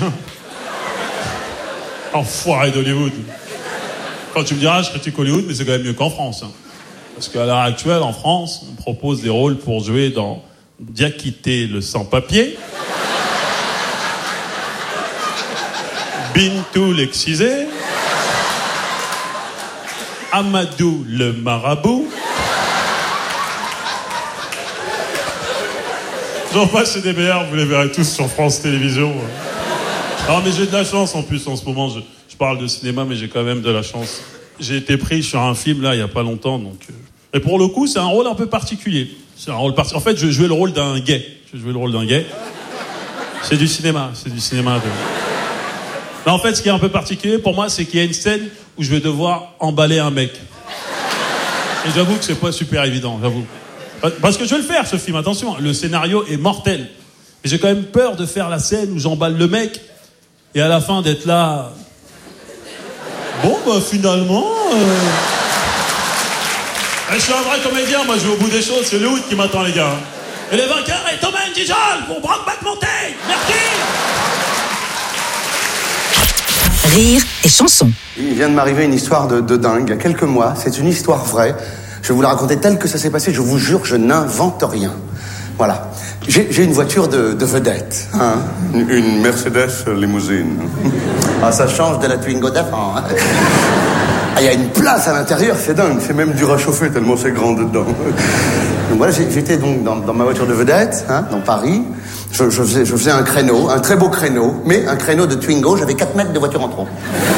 Enfoiré d'Hollywood. Quand tu me diras, je critique Hollywood, mais c'est quand même mieux qu'en France. Hein. Parce qu'à l'heure actuelle, en France, on propose des rôles pour jouer dans Diakité le sans-papier, Bintou l'excisé, Amadou le marabout. J'en passe chez DBR, vous les verrez tous sur France Télévisions. Alors, mais j'ai de la chance en plus en ce moment. Je parle de cinéma, mais j'ai quand même de la chance. J'ai été pris sur un film là il y a pas longtemps, donc. Et pour le coup, c'est un rôle un peu particulier. C'est un rôle En fait, je jouais le rôle d'un gay. C'est du cinéma. Mais en fait, ce qui est un peu particulier pour moi, c'est qu'il y a une scène où je vais devoir emballer un mec. Et j'avoue que c'est pas super évident, j'avoue. Parce que je vais le faire, ce film, attention. Le scénario est mortel. Mais j'ai quand même peur de faire la scène où j'emballe le mec et à la fin d'être là... Bon, bah finalement... Je suis un vrai comédien, moi je vais au bout des choses, c'est le Hood qui m'attend les gars. Et les vainqueurs est Thomas Njijol pour Brokeback Mountain. Merci. Rire et Chanson. Il vient de m'arriver une histoire de dingue, il y a quelques mois, c'est une histoire vraie. Je vais vous la raconter telle que ça s'est passé, je vous jure, je n'invente rien. Voilà. J'ai une voiture de vedette, hein. Une Mercedes limousine. Ah, ça change de la Twingo d'avant, hein. Ah, il y a une place à l'intérieur, c'est dingue, c'est même dur à chauffer tellement c'est grand dedans. Donc voilà, j'étais donc dans ma voiture de vedette, hein, dans Paris. Je faisais un créneau, un très beau créneau, mais un créneau de Twingo, j'avais 4 mètres de voiture en trop.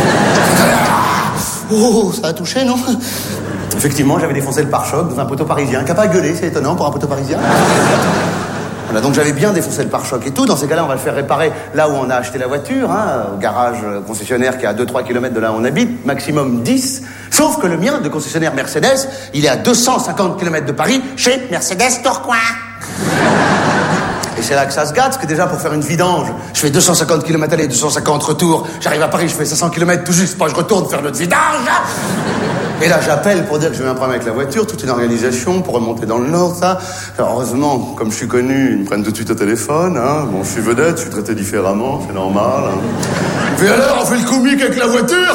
Oh, ça a touché, non? Effectivement, j'avais défoncé le pare-choc dans un poteau parisien, qui n'a pas gueulé, c'est étonnant pour un poteau parisien. Voilà, donc j'avais bien défoncé le pare-choc et tout. Dans ces cas-là, on va le faire réparer là où on a acheté la voiture, hein, au garage concessionnaire qui est à 2-3 km de là où on habite, maximum 10. Sauf que le mien, de concessionnaire Mercedes, il est à 250 km de Paris, chez Mercedes Tourcoing. Et c'est là que ça se gâte, parce que déjà, pour faire une vidange, je fais 250 km aller, 250 retour. J'arrive à Paris, je fais 500 km tout juste, pas je retourne faire notre vidange. Et là, j'appelle pour dire que j'ai eu un problème avec la voiture, toute une organisation pour remonter dans le Nord, ça. Alors, heureusement, comme je suis connu, ils me prennent tout de suite au téléphone, hein. Bon, je suis vedette, je suis traité différemment, c'est normal, hein. Puis alors, on fait le comique avec la voiture.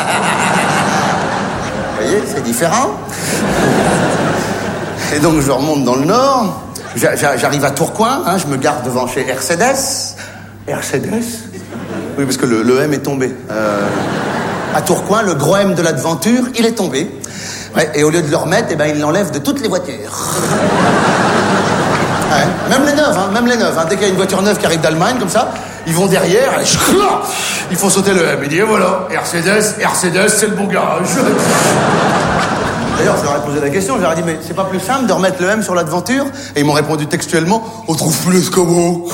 Vous voyez, c'est différent. Et donc, je remonte dans le Nord. J'arrive à Tourcoing, hein, je me garde devant chez Mercedes. Mercedes ? Oui, parce que le M est tombé. À Tourcoing, le gros M de l'aventure, il est tombé. Ouais, et au lieu de le remettre, eh ben, il l'enlève de toutes les voitures. Ouais, même les neuves, hein. Dès qu'il y a une voiture neuve qui arrive d'Allemagne, comme ça, ils vont derrière, et ils font sauter le M. Il dit, et voilà, Mercedes, c'est le bon garage. D'ailleurs, je leur ai posé la question, je leur ai dit, mais c'est pas plus simple de remettre le M sur l'aventure? Et ils m'ont répondu textuellement, on trouve plus l'escabeau.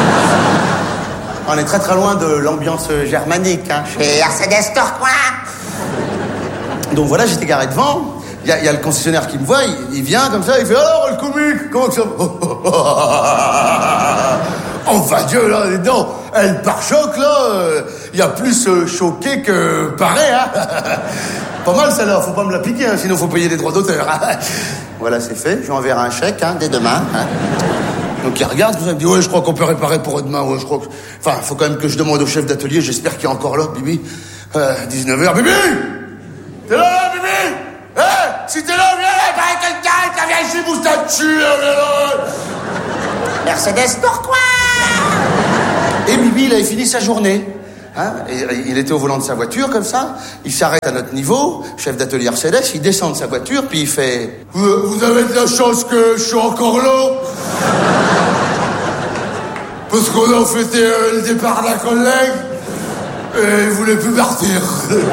On est très très loin de l'ambiance germanique, hein, chez Mercedes Tourcoing. Donc voilà, j'étais garé devant. Il y a le concessionnaire qui me voit, il vient comme ça, il fait, alors le comique, comment que ça... Oh, va Dieu, là, dedans, le pare-choc, là, il y a plus choqué que paré, hein. Pas mal, celle-là, faut pas me la piquer, hein, sinon faut payer des droits d'auteur. Hein. Voilà, c'est fait, je lui enverrai un chèque, hein, dès demain. Hein. Donc il regarde, il me dit, ouais, je crois qu'on peut réparer pour demain, ouais, je crois que... Enfin, faut quand même que je demande au chef d'atelier, j'espère qu'il est encore là, Bibi. 19h, Bibi! T'es là, Bibi? Si t'es là, viens, il paraît quelqu'un, viens ici, bouge ta dessus, Mercedes, pourquoi? Et Bibi, il avait fini sa journée. Hein, et il était au volant de sa voiture, comme ça. Il s'arrête à notre niveau, chef d'atelier Mercedes, il descend de sa voiture, puis il fait... Vous avez de la chance que je suis encore là. Parce qu'on a fêté le départ d'un collègue, et il voulait plus partir.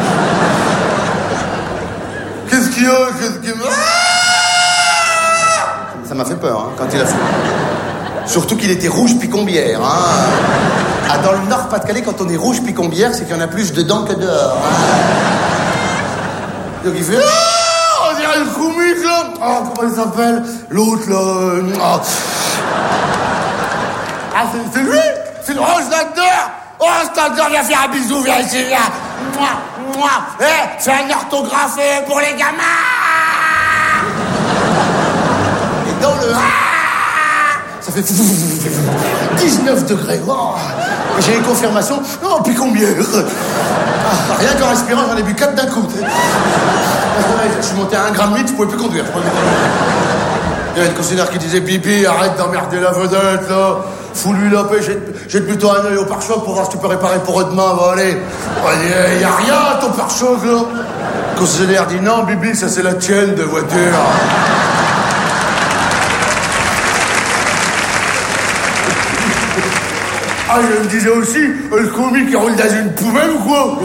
Qu'est-ce qu'il y a? Ça m'a fait peur, hein, quand il a fait... Surtout qu'il était rouge picombière, hein. Ah, dans le Nord-Pas-de-Calais, quand on est rouge picombière, c'est qu'il y en a plus dedans que dehors. Hein. Donc il fait... on dirait le comique, là. Oh, comment il s'appelle? L'autre, là... Ah, c'est lui? C'est le Rose Standard? Oh, Standard, viens faire un bisou, viens ici, viens. Moi. Fais un orthographe pour les gamins. Et dans le... ça fait 19 degrés. Oh. J'ai une confirmation. Oh, picombière. Rien qu'en respirant, j'en ai bu 4 d'un coup. Je suis monté à 1,8 g, je pouvais plus conduire. Il y a une concessionnaire qui disait, Bibi, arrête d'emmerder la vedette, là. Fous-lui la paix, jette plutôt un œil au pare-choc pour voir si tu peux réparer pour demain, va aller. Il y a rien à ton pare-choc, là. Le concessionnaire dit, non, Bibi, ça c'est la tienne de voiture. Ah, je me disais aussi, le comique, il roule dans une poubelle ou quoi?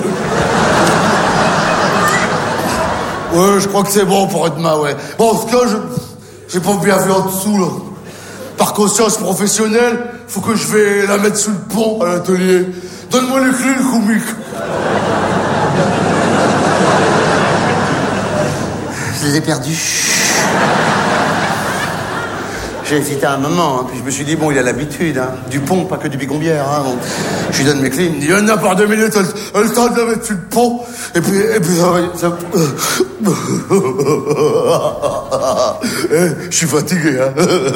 Ouais, je crois que c'est bon pour demain, ouais. Bon, en tout cas, j'ai pas bien vu en dessous, là. Par conscience professionnelle, faut que je vais la mettre sous le pont à l'atelier. Donne-moi les clés, le comique. Je les ai perdus. J'ai hésité un moment, hein, puis je me suis dit, bon, il a l'habitude, hein, du pont, pas que du picombière. Hein, bon. Je lui donne mes clés, il me dit, n'a pas 2 minutes, elle le temps de la mettre sur le pont. Et puis ça... je suis fatigué. Hein.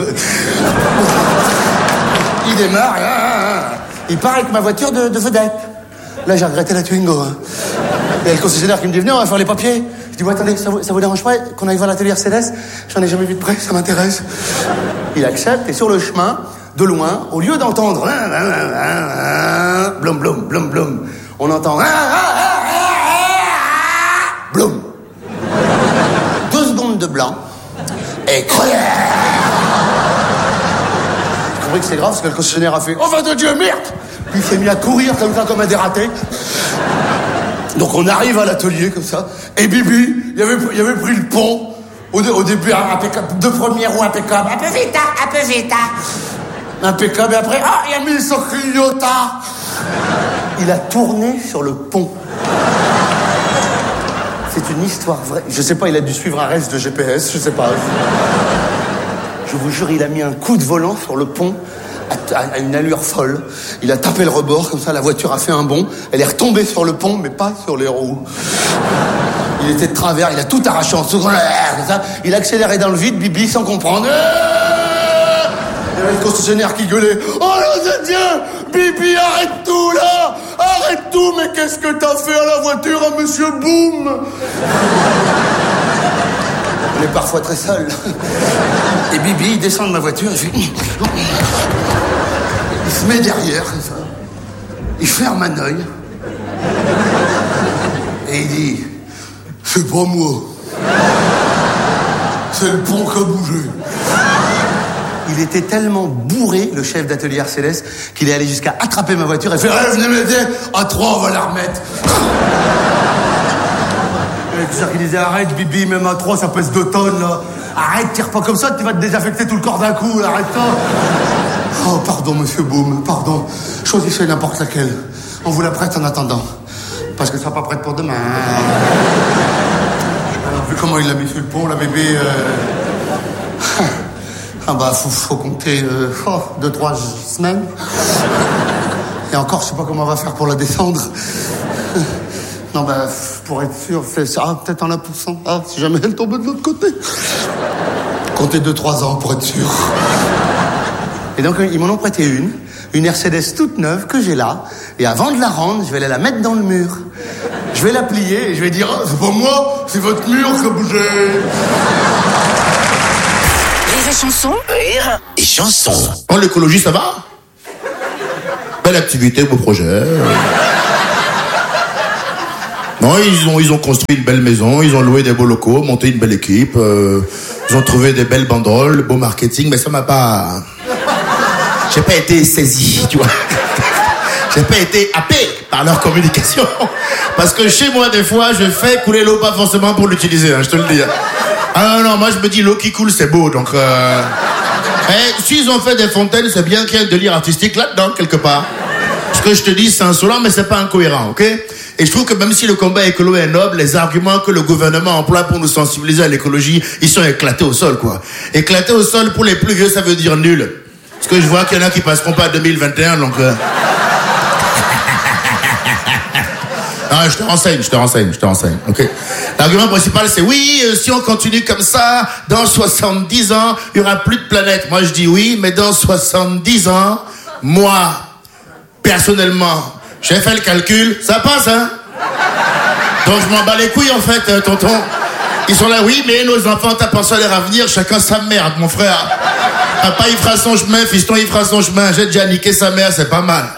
Il démarre, hein. Il part avec ma voiture de vedette. Là, j'ai regretté la Twingo. Hein. Et le concessionnaire qui me dit, venez, on va faire les papiers. Je dis, ouais, attendez, ça vous dérange pas qu'on aille voir l'atelier Mercedes? J'en ai jamais vu de près, ça m'intéresse. Il accepte, et sur le chemin, de loin, au lieu d'entendre blum, blum, blum, blum, on entend blum. 2 secondes de blanc, et j'ai compris que c'est grave, parce que le concessionnaire a fait, oh, va de Dieu, merde! Puis il s'est mis à courir comme ça, comme un dératé. Donc on arrive à l'atelier comme ça, et Bibi, il avait pris le pont, au début impeccable, de première roue impeccable, un peu vite, impeccable, et après, il a mis son clignota. Il a tourné sur le pont. C'est une histoire vraie. Je sais pas, il a dû suivre un reste de GPS, je sais pas. Je vous jure, il a mis un coup de volant sur le pont, à une allure folle. Il a tapé le rebord, comme ça, la voiture a fait un bond. Elle est retombée sur le pont, mais pas sur les roues. Il était de travers, il a tout arraché en dessous. Il a accéléré dans le vide, Bibi, sans comprendre. Il y avait le concessionnaire qui gueulait. Oh là de Dieu, Bibi, arrête tout, là. Arrête tout, mais qu'est-ce que t'as fait à la voiture, à Monsieur Boom? On est parfois très seul. Et Bibi, il descend de ma voiture, il fait... Il se met derrière, comme ça. Il ferme un œil. Et il dit... C'est pas moi. C'est le pont qui a bougé. Il était tellement bourré, le chef d'atelier Mercedes, qu'il est allé jusqu'à attraper ma voiture et faire... venez m'aider, à 3, on va la remettre. C'est ça qu'il disait, arrête Bibi, même à 3 ça pèse 2 tonnes là. Arrête, tire pas comme ça, tu vas te désaffecter tout le corps d'un coup, arrête-toi. Oh pardon Monsieur Boom, pardon. Choisissez n'importe laquelle. On vous la prête en attendant. Parce que ça sera pas prête pour demain. Alors vu comment il l'a mis sur le pont, la bébé... Ah bah faut compter 2-3 semaines. Et encore je sais pas comment on va faire pour la descendre. Non, bah, pour être sûr, fais ça, peut-être en la poussant. Ah, si jamais elle tombe de l'autre côté. Comptez 2-3 ans pour être sûr. Et donc, ils m'en ont prêté une Mercedes toute neuve que j'ai là. Et avant de la rendre, je vais aller la mettre dans le mur. Je vais la plier et je vais dire, oh, c'est pas moi, c'est votre mur qui a bougé. Rire et chanson. Rire et chanson. En l'écologie, ça va? Belle activité, beau projet. Non, ils ont construit une belle maison, ils ont loué des beaux locaux, monté une belle équipe, ils ont trouvé des belles banderoles, beau marketing, mais ça m'a pas... J'ai pas été saisi, tu vois. J'ai pas été happé par leur communication. Parce que chez moi, des fois, je fais couler l'eau pas forcément pour l'utiliser, hein, je te le dis. Ah non, moi je me dis l'eau qui coule, c'est beau, donc... s'ils ont fait des fontaines, c'est bien qu'il y ait un délire artistique là-dedans, quelque part. Ce que je te dis, c'est insolent, mais c'est pas incohérent, ok? Et je trouve que même si le combat écolo est noble, les arguments que le gouvernement emploie pour nous sensibiliser à l'écologie, ils sont éclatés au sol, quoi. Éclatés au sol, pour les plus vieux, ça veut dire nul. Parce que je vois qu'il y en a qui passeront pas à 2021, donc... Non, je te renseigne, ok. L'argument principal, c'est oui, si on continue comme ça, dans 70 ans, il y aura plus de planète. Moi, je dis oui, mais dans 70 ans, moi, personnellement, j'ai fait le calcul, ça passe, hein. Donc je m'en bats les couilles, en fait, tonton. Ils sont là, oui, mais nos enfants, t'as pensé à leur avenir, chacun sa merde, mon frère. Papa, il fera son chemin, fiston, il fera son chemin. J'ai déjà niqué sa mère, c'est pas mal.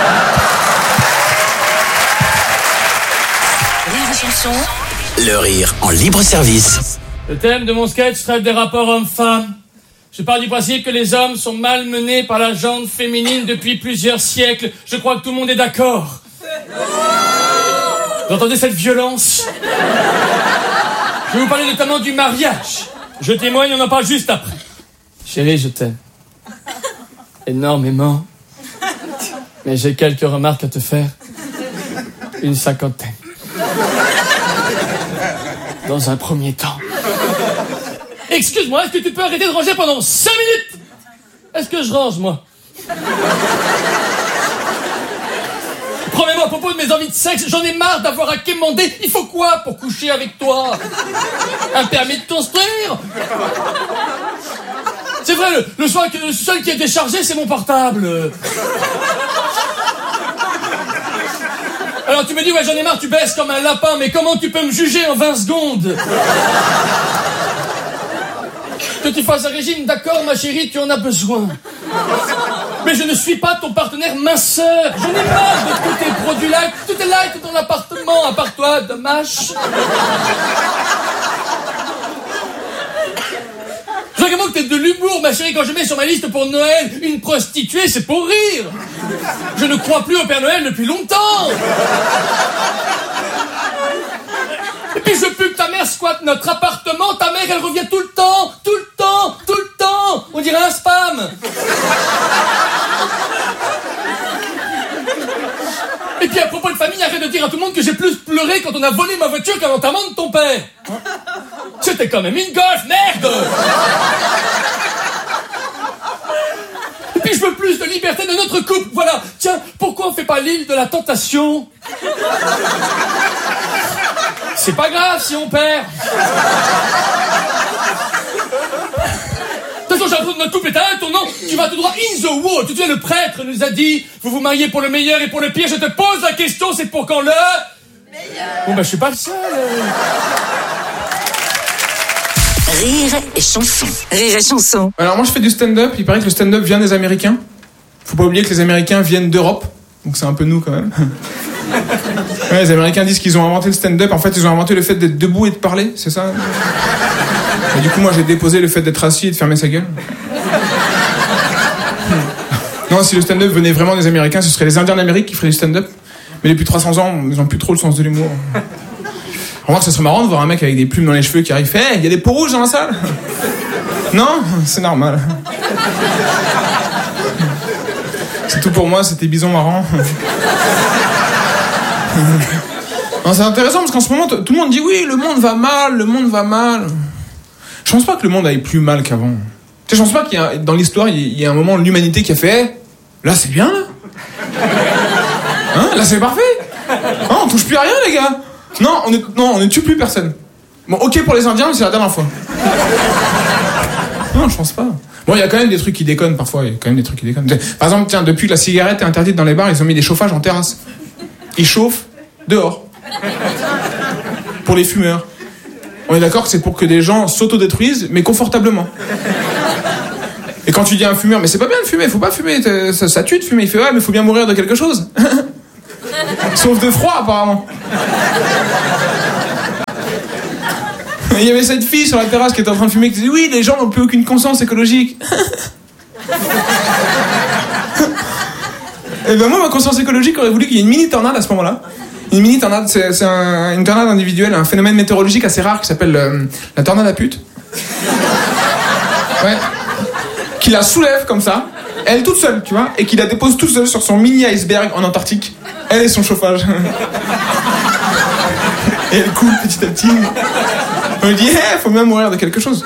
Le rire en libre service. Le thème de mon sketch traite des rapports hommes-femmes. Je pars du principe que les hommes sont malmenés par la gente féminine depuis plusieurs siècles. Je crois que tout le monde est d'accord. Vous entendez cette violence? Je vais vous parler notamment du mariage. Je témoigne, on en parle juste après. Chérie, je t'aime. Énormément. Mais j'ai quelques remarques à te faire. Une cinquantaine. Dans un premier temps. Excuse-moi, est-ce que tu peux arrêter de ranger pendant 5 minutes? Est-ce que je range, moi? Promets-moi à propos de mes envies de sexe, j'en ai marre d'avoir à quémander. Il faut quoi pour coucher avec toi? Un permis de construire? C'est vrai, le seul qui est déchargé, c'est mon portable. Alors tu me dis, ouais, j'en ai marre, tu baisses comme un lapin, mais comment tu peux me juger en 20 secondes? Que tu fasses un régime, d'accord, ma chérie, tu en as besoin. Mais je ne suis pas ton partenaire minceur. J'en ai marre de tous tes produits light. Tout est light dans l'appartement, à part toi, dommage. Je vois vraiment que t'es de l'humour, ma chérie, quand je mets sur ma liste pour Noël une prostituée, c'est pour rire. Je ne crois plus au Père Noël depuis longtemps. Et puis je veux plus que ta mère squatte notre appartement. Ta mère, elle revient tout le temps. On dirait un spam. Et puis à propos de famille, arrête de dire à tout le monde que j'ai plus pleuré quand on a volé ma voiture qu'à l'enterrement de ton père. C'était quand même une Golf, merde. Et puis je veux plus de liberté de notre couple. Voilà, tiens, pourquoi on fait pas l'île de la tentation? C'est pas grave si on perd. De toute façon, j'ai l'impression que notre couple est à un tournant. Tu vas tout droit in the wall. Tu sais, le prêtre nous a dit, vous vous mariez pour le meilleur et pour le pire. Je te pose la question, c'est pour quand le meilleur? Bon, bah, je suis pas le seul. Rire et chanson. Rire et chanson. Alors moi je fais du stand-up, il paraît que le stand-up vient des Américains. Faut pas oublier que les Américains viennent d'Europe, donc c'est un peu nous quand même. Ouais, les Américains disent qu'ils ont inventé le stand-up, en fait ils ont inventé le fait d'être debout et de parler, c'est ça? Et du coup moi j'ai déposé le fait d'être assis et de fermer sa gueule. Non, si le stand-up venait vraiment des Américains, ce serait les Indiens d'Amérique qui feraient du stand-up. Mais depuis 300 ans, ils ont plus trop le sens de l'humour. Remarque, ça serait marrant de voir un mec avec des plumes dans les cheveux qui arrive, il y a des peaux rouges dans la salle? Non, c'est normal. C'est tout pour moi, c'était bison marrant. Non, c'est intéressant parce qu'en ce moment, tout le monde dit oui, le monde va mal. Je pense pas que le monde aille plus mal qu'avant. Tu sais, je pense pas qu'il y a, dans l'histoire, il y a un moment de l'humanité qui a fait, là c'est bien là. Hein, là c'est parfait. Hein, on touche plus à rien les gars. Non, on ne tue plus personne. Bon, ok pour les Indiens, mais c'est la dernière fois. Non, je pense pas. Bon, il y a quand même des trucs qui déconnent parfois. Par exemple, tiens, depuis que la cigarette est interdite dans les bars, ils ont mis des chauffages en terrasse. Ils chauffent dehors. Pour les fumeurs. On est d'accord que c'est pour que des gens s'autodétruisent, mais confortablement. Et quand tu dis à un fumeur, mais c'est pas bien de fumer, faut pas fumer, ça tue de fumer. Il fait, ouais, mais faut bien mourir de quelque chose. Sauf de froid, apparemment. Il y avait cette fille sur la terrasse qui était en train de fumer, qui disait, oui, les gens n'ont plus aucune conscience écologique. Et ben moi, ma conscience écologique aurait voulu qu'il y ait une mini tornade à ce moment-là. Une mini tornade, c'est une tornade individuelle, un phénomène météorologique assez rare qui s'appelle la tornade à pute. Ouais. Qui la soulève comme ça, elle toute seule, tu vois, et qui la dépose toute seule sur son mini iceberg en Antarctique. Elle et son chauffage. Et elle coule petit à petit. On lui dit, faut bien mourir de quelque chose.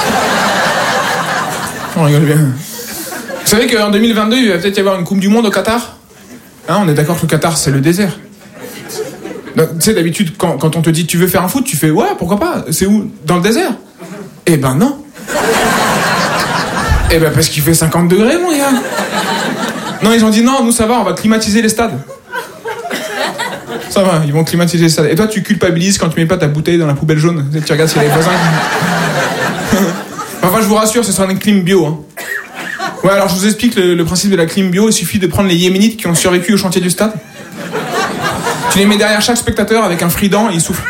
On rigole bien. Vous savez qu'en 2022, il va peut-être y avoir une Coupe du Monde au Qatar. Hein, on est d'accord que le Qatar, c'est le désert. Tu sais, d'habitude, quand on te dit tu veux faire un foot, tu fais ouais, pourquoi pas. C'est où? Dans le désert? Eh ben non. Eh ben parce qu'il fait 50 degrés, mon gars. Non, ils ont dit non, nous ça va, on va climatiser les stades. Ça va, ils vont climatiser les stades. Et toi, tu culpabilises quand tu mets pas ta bouteille dans la poubelle jaune. Tu regardes s'il y a les voisins qui... Enfin, je vous rassure, ce sera une clim bio. Hein. Ouais, alors je vous explique le principe de la clim bio. Il suffit de prendre les Yéménites qui ont survécu au chantier du stade. Tu les mets derrière chaque spectateur avec un frident et ils soufflent.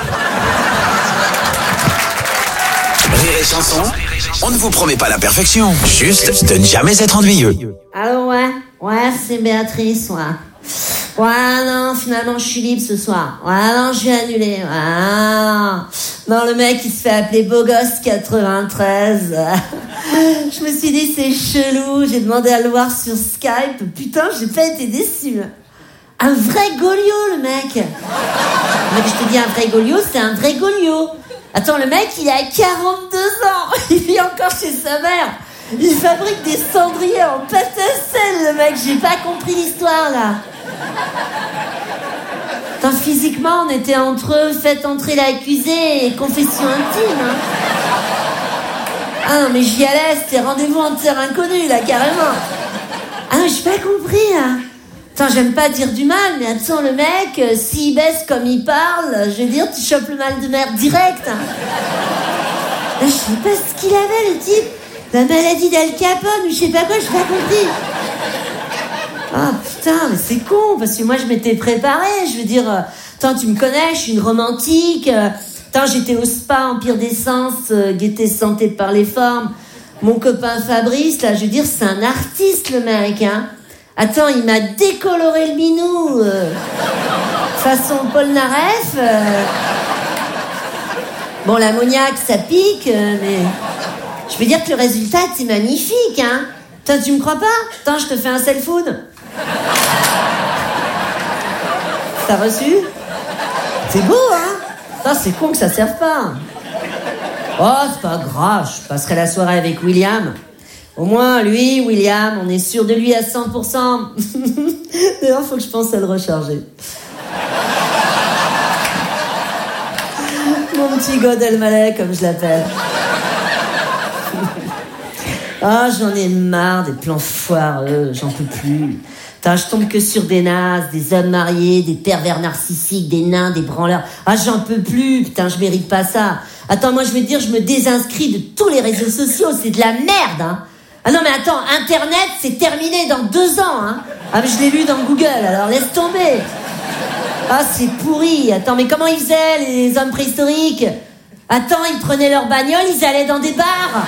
Rire et chanson, on ne vous promet pas la perfection, juste de ne jamais être ennuyeux. Alors ouais, c'est Béatrice, ouais. Ouais, non, finalement, je suis libre ce soir. Ouais, non, j'ai annulé. Ouais, non, le mec, il se fait appeler Beau Gosse 93. Je me suis dit, c'est chelou. J'ai demandé à le voir sur Skype. Putain, j'ai pas été déçue. Un vrai Goliot, le mec. Mais je te dis, un vrai Goliot, c'est un vrai Goliot. Attends, le mec, il a 42 ans. Il vit encore chez sa mère. Il fabrique des cendriers en pâte à sel, le mec. J'ai pas compris l'histoire, là. Attends, physiquement, on était entre eux, faites entrer l'accusé et confession intime. Hein. Ah non, mais j'y allais, c'était rendez-vous en terre inconnue, là, carrément. Ah non, j'ai pas compris, là. Attends, j'aime pas dire du mal, mais attends, le mec, s'il baisse comme il parle, je veux dire, tu chopes le mal de mer direct. Hein. Là, je sais pas ce qu'il avait, le type. La maladie d'Al Capone, ou je sais pas quoi, j'ai pas compris. Ah putain, mais c'est con, parce que moi je m'étais préparée, je veux dire, attends, tu me connais, je suis une romantique, attends, j'étais au spa Empire d'Essence, gaieté santé par les formes, mon copain Fabrice, là, je veux dire, c'est un artiste le mec, hein. Attends, il m'a décoloré le minou, façon Paul Naref, bon, l'ammoniaque, ça pique, mais je veux dire que le résultat, c'est magnifique, hein. Attends, tu me crois pas? Attends, je te fais un self-food. T'as reçu? C'est beau, hein? Attends, c'est con que ça serve pas. Oh, c'est pas grave, je passerai la soirée avec William. Au moins, lui, William, on est sûr de lui à 100%. D'ailleurs, faut que je pense à le recharger. Mon petit God Elmaleh, comme je l'appelle. Ah, j'en ai marre des plans foireux, j'en peux plus. Putain, je tombe que sur des nazes, des hommes mariés, des pervers narcissiques, des nains, des branleurs. Ah, j'en peux plus, putain, je mérite pas ça. Attends, moi je veux dire, je me désinscris de tous les réseaux sociaux, c'est de la merde, hein. Ah non, mais attends, Internet, c'est terminé dans 2 ans, hein. Ah, mais je l'ai lu dans Google, alors laisse tomber. Ah, c'est pourri. Attends, mais comment ils faisaient, les hommes préhistoriques? Attends, ils prenaient leur bagnole, ils allaient dans des bars.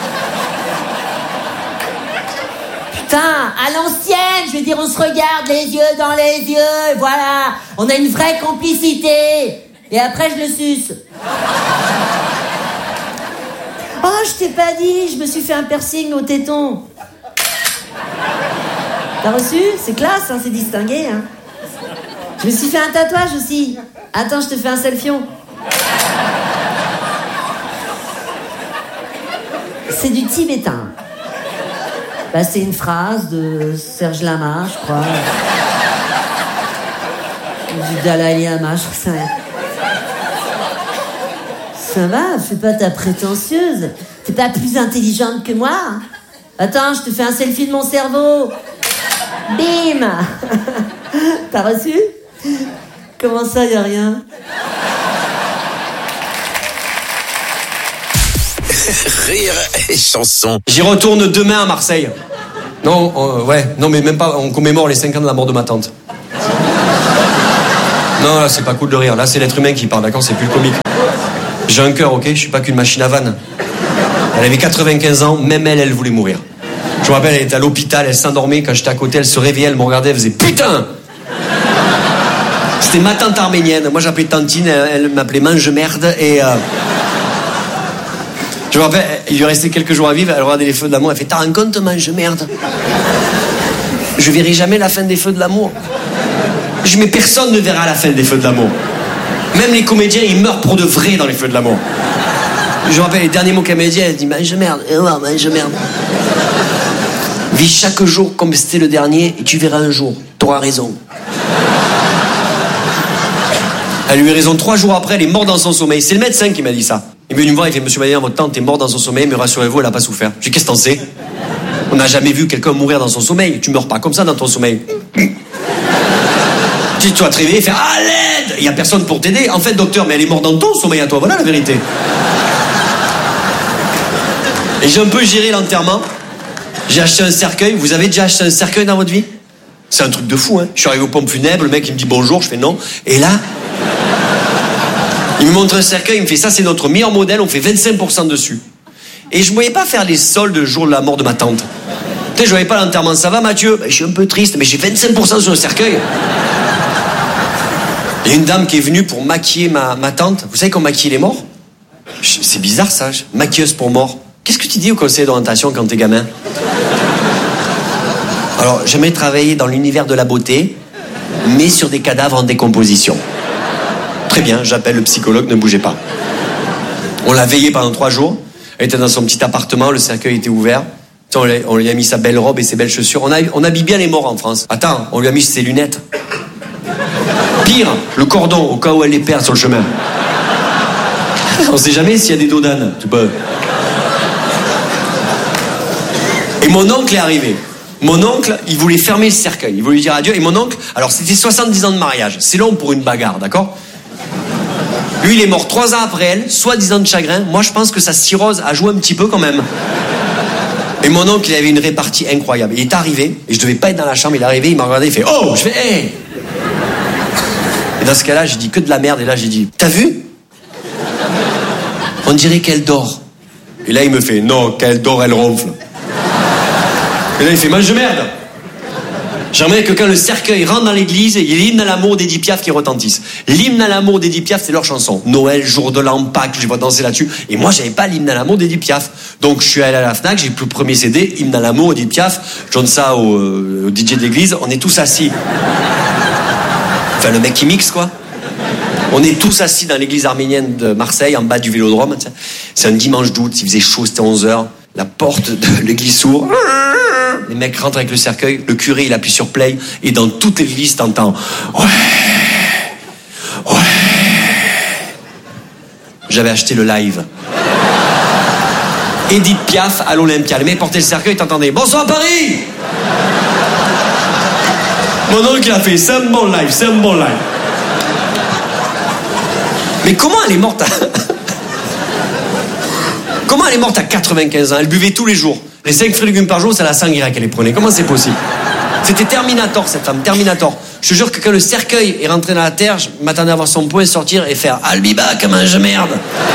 Putain, à l'ancienne, je veux dire, on se regarde les yeux dans les yeux, et voilà, on a une vraie complicité. Et après, je le suce. Oh, je t'ai pas dit, je me suis fait un piercing au téton. T'as reçu? C'est classe, hein, c'est distingué, hein. Je me suis fait un tatouage aussi. Attends, je te fais un selfion. C'est du tibétain. Bah, c'est une phrase de Serge Lama, je crois. Du Dalai Lama, je sais rien. Ça va, fais pas ta prétentieuse. T'es pas plus intelligente que moi? Attends, je te fais un selfie de mon cerveau. Bim. T'as reçu? Comment ça, y a rien? Rire et chanson. J'y retourne demain à Marseille. Non, non mais même pas, on commémore les 5 ans de la mort de ma tante. Non, là, c'est pas cool de rire. Là, c'est l'être humain qui parle, d'accord? C'est plus le comique. J'ai un cœur, ok? Je suis pas qu'une machine à vanne. Elle avait 95 ans, même elle voulait mourir. Je me rappelle, elle était à l'hôpital, elle s'endormait. Quand j'étais à côté, elle se réveillait, elle me regardait, elle faisait putain! C'était ma tante arménienne. Moi, j'appelais Tantine, elle m'appelait mange-merde. Et je me rappelle, il lui restait quelques jours à vivre, elle regardait les feux de l'amour, elle fait t'as un compte, mange-merde? Je verrai jamais la fin des feux de l'amour. Mais personne ne verra la fin des feux de l'amour. Même les comédiens, ils meurent pour de vrai dans les feux de l'amour. Je me rappelle les derniers mots qu'elle m'a dit, elle dit mange-merde, mange-merde. Vis chaque jour comme c'était le dernier et tu verras un jour, t'auras raison. Elle a eu raison 3 jours après, elle est morte dans son sommeil. C'est le médecin qui m'a dit ça. Il est venu me voir, il fait monsieur Madeleine, votre tante est morte dans son sommeil, mais rassurez-vous, elle a pas souffert. Je dis qu'est-ce que t'en sais? On n'a jamais vu quelqu'un mourir dans son sommeil. Tu meurs pas comme ça dans ton sommeil. Tu dois te réveiller et faire à l'aide. Il y a personne pour t'aider. En fait, docteur, mais elle est morte dans ton sommeil à toi. Voilà la vérité. Et j'ai un peu géré l'enterrement. J'ai acheté un cercueil. Vous avez déjà acheté un cercueil dans votre vie? C'est un truc de fou, hein. Je suis arrivé aux pompes funèbres, le mec il me dit bonjour, je fais non. Et là, il me montre un cercueil, il me fait ça c'est notre meilleur modèle, on fait 25% dessus. Et je ne voyais pas faire les soldes le jour de la mort de ma tante. Tu sais, je voyais pas l'enterrement. Ça va Mathieu? Ben, je suis un peu triste, mais j'ai 25% sur le cercueil. Il y a une dame qui est venue pour maquiller ma tante. Vous savez qu'on maquille les morts? C'est bizarre ça, maquilleuse pour mort. Qu'est-ce que tu dis au conseil d'orientation quand t'es gamin? Alors, j'aimerais travailler dans l'univers de la beauté, mais sur des cadavres en décomposition. Très bien, j'appelle le psychologue, ne bougez pas. On l'a veillée pendant 3 jours. Elle était dans son petit appartement, le cercueil était ouvert. On lui a mis sa belle robe et ses belles chaussures. On habille bien les morts en France. Attends, on lui a mis ses lunettes. Pire, le cordon, au cas où elle les perd sur le chemin. On sait jamais s'il y a des dos d'âne. Et mon oncle est arrivé. Mon oncle, il voulait fermer le cercueil. Il voulait dire adieu. Et mon oncle, alors c'était 70 ans de mariage. C'est long pour une bagarre, d'accord? Lui, il est mort 3 ans après elle, soit 10 ans de chagrin. Moi, je pense que sa cirrhose a joué un petit peu quand même. Et mon oncle, il avait une répartie incroyable. Il est arrivé, et je devais pas être dans la chambre, il est arrivé, il m'a regardé, il fait « Oh !» Je fais « Hey !» Et dans ce cas-là, j'ai dit que de la merde, et là, j'ai dit « T'as vu ? On dirait qu'elle dort. » Et là, il me fait « Non, qu'elle dort, elle ronfle. » Et là, il fait « Mange-merde !» J'aimerais que quand le cercueil rentre dans l'église, il y ait l'hymne à l'amour d'Edith Piaf qui retentisse. L'hymne à l'amour d'Edith Piaf, c'est leur chanson. Noël, jour de l'an, Pâques, je les vois danser là-dessus. Et moi, j'avais pas l'hymne à l'amour d'Edith Piaf. Donc, je suis allé à la Fnac, j'ai pris le premier CD, hymne à l'amour d'Edith Piaf. Je donne ça au DJ de l'église. On est tous assis. Enfin, le mec qui mixe, quoi. On est tous assis dans l'église arménienne de Marseille, en bas du Vélodrome. C'est un dimanche d'août, il faisait chaud, c'était 11h. La porte de l'église s'ouvre. Les mecs rentrent avec le cercueil, le curé il appuie sur play et dans toute l'église t'entends ouais. J'avais acheté le live. Edith Piaf à l'Olympia. Les mecs portaient le cercueil, t'entendais bonsoir Paris. Mon oncle a fait c'est un bon live. Mais comment elle est morte Comment elle est morte à 95 ans? Elle buvait tous les jours. Les 5 fruits et légumes par jour, c'est la sanguine qu'elle les prenait. Comment c'est possible? C'était Terminator, cette femme, Terminator. Je te jure que quand le cercueil est rentré dans la terre, je m'attendais à voir son poing sortir et faire « I'll be back, mange-merde ».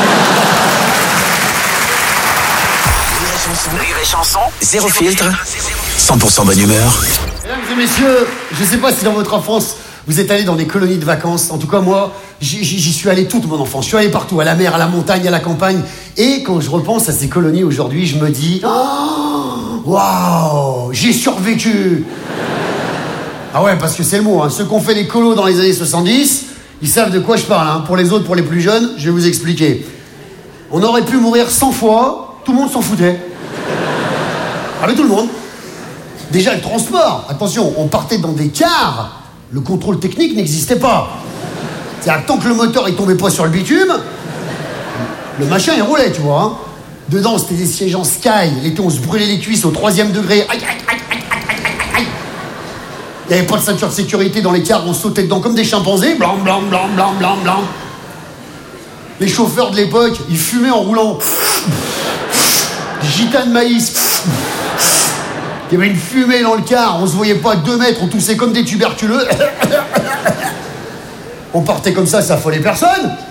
Rire et chanson, zéro filtre, 100% bonne humeur. Mesdames et messieurs, je sais pas si dans votre enfance, vous êtes allés dans des colonies de vacances. En tout cas, moi, j'y suis allé toute mon enfance. Je suis allé partout, à la mer, à la montagne, à la campagne. Et quand je repense à ces colonies aujourd'hui, je me dis oh, waouh, j'ai survécu. Ah ouais, parce que c'est le mot. Ceux qui ont fait les colos dans les années 70, ils savent de quoi je parle. Pour les autres, pour les plus jeunes, je vais vous expliquer. On aurait pu mourir 100 fois, tout le monde s'en foutait. Ah mais tout le monde. Déjà, le transport. Attention, on partait dans des cars. Le contrôle technique n'existait pas. C'est-à-dire que tant que le moteur il tombait pas sur le bitume, le machin il roulait, tu vois. Dedans, c'était des sièges en sky. L'été, on se brûlait les cuisses au 3e degré. Aïe, aïe, aïe, aïe, aïe, aïe, aïe. Il n'y avait pas de ceinture de sécurité dans les cars, on sautait dedans comme des chimpanzés. Blanc, blanc, blanc, blanc, blanc, blanc. Les chauffeurs de l'époque, ils fumaient en roulant. Gitane de maïs. Il y avait une fumée dans le car, on se voyait pas à 2 mètres, on toussait comme des tuberculeux. On partait comme ça affolait personne.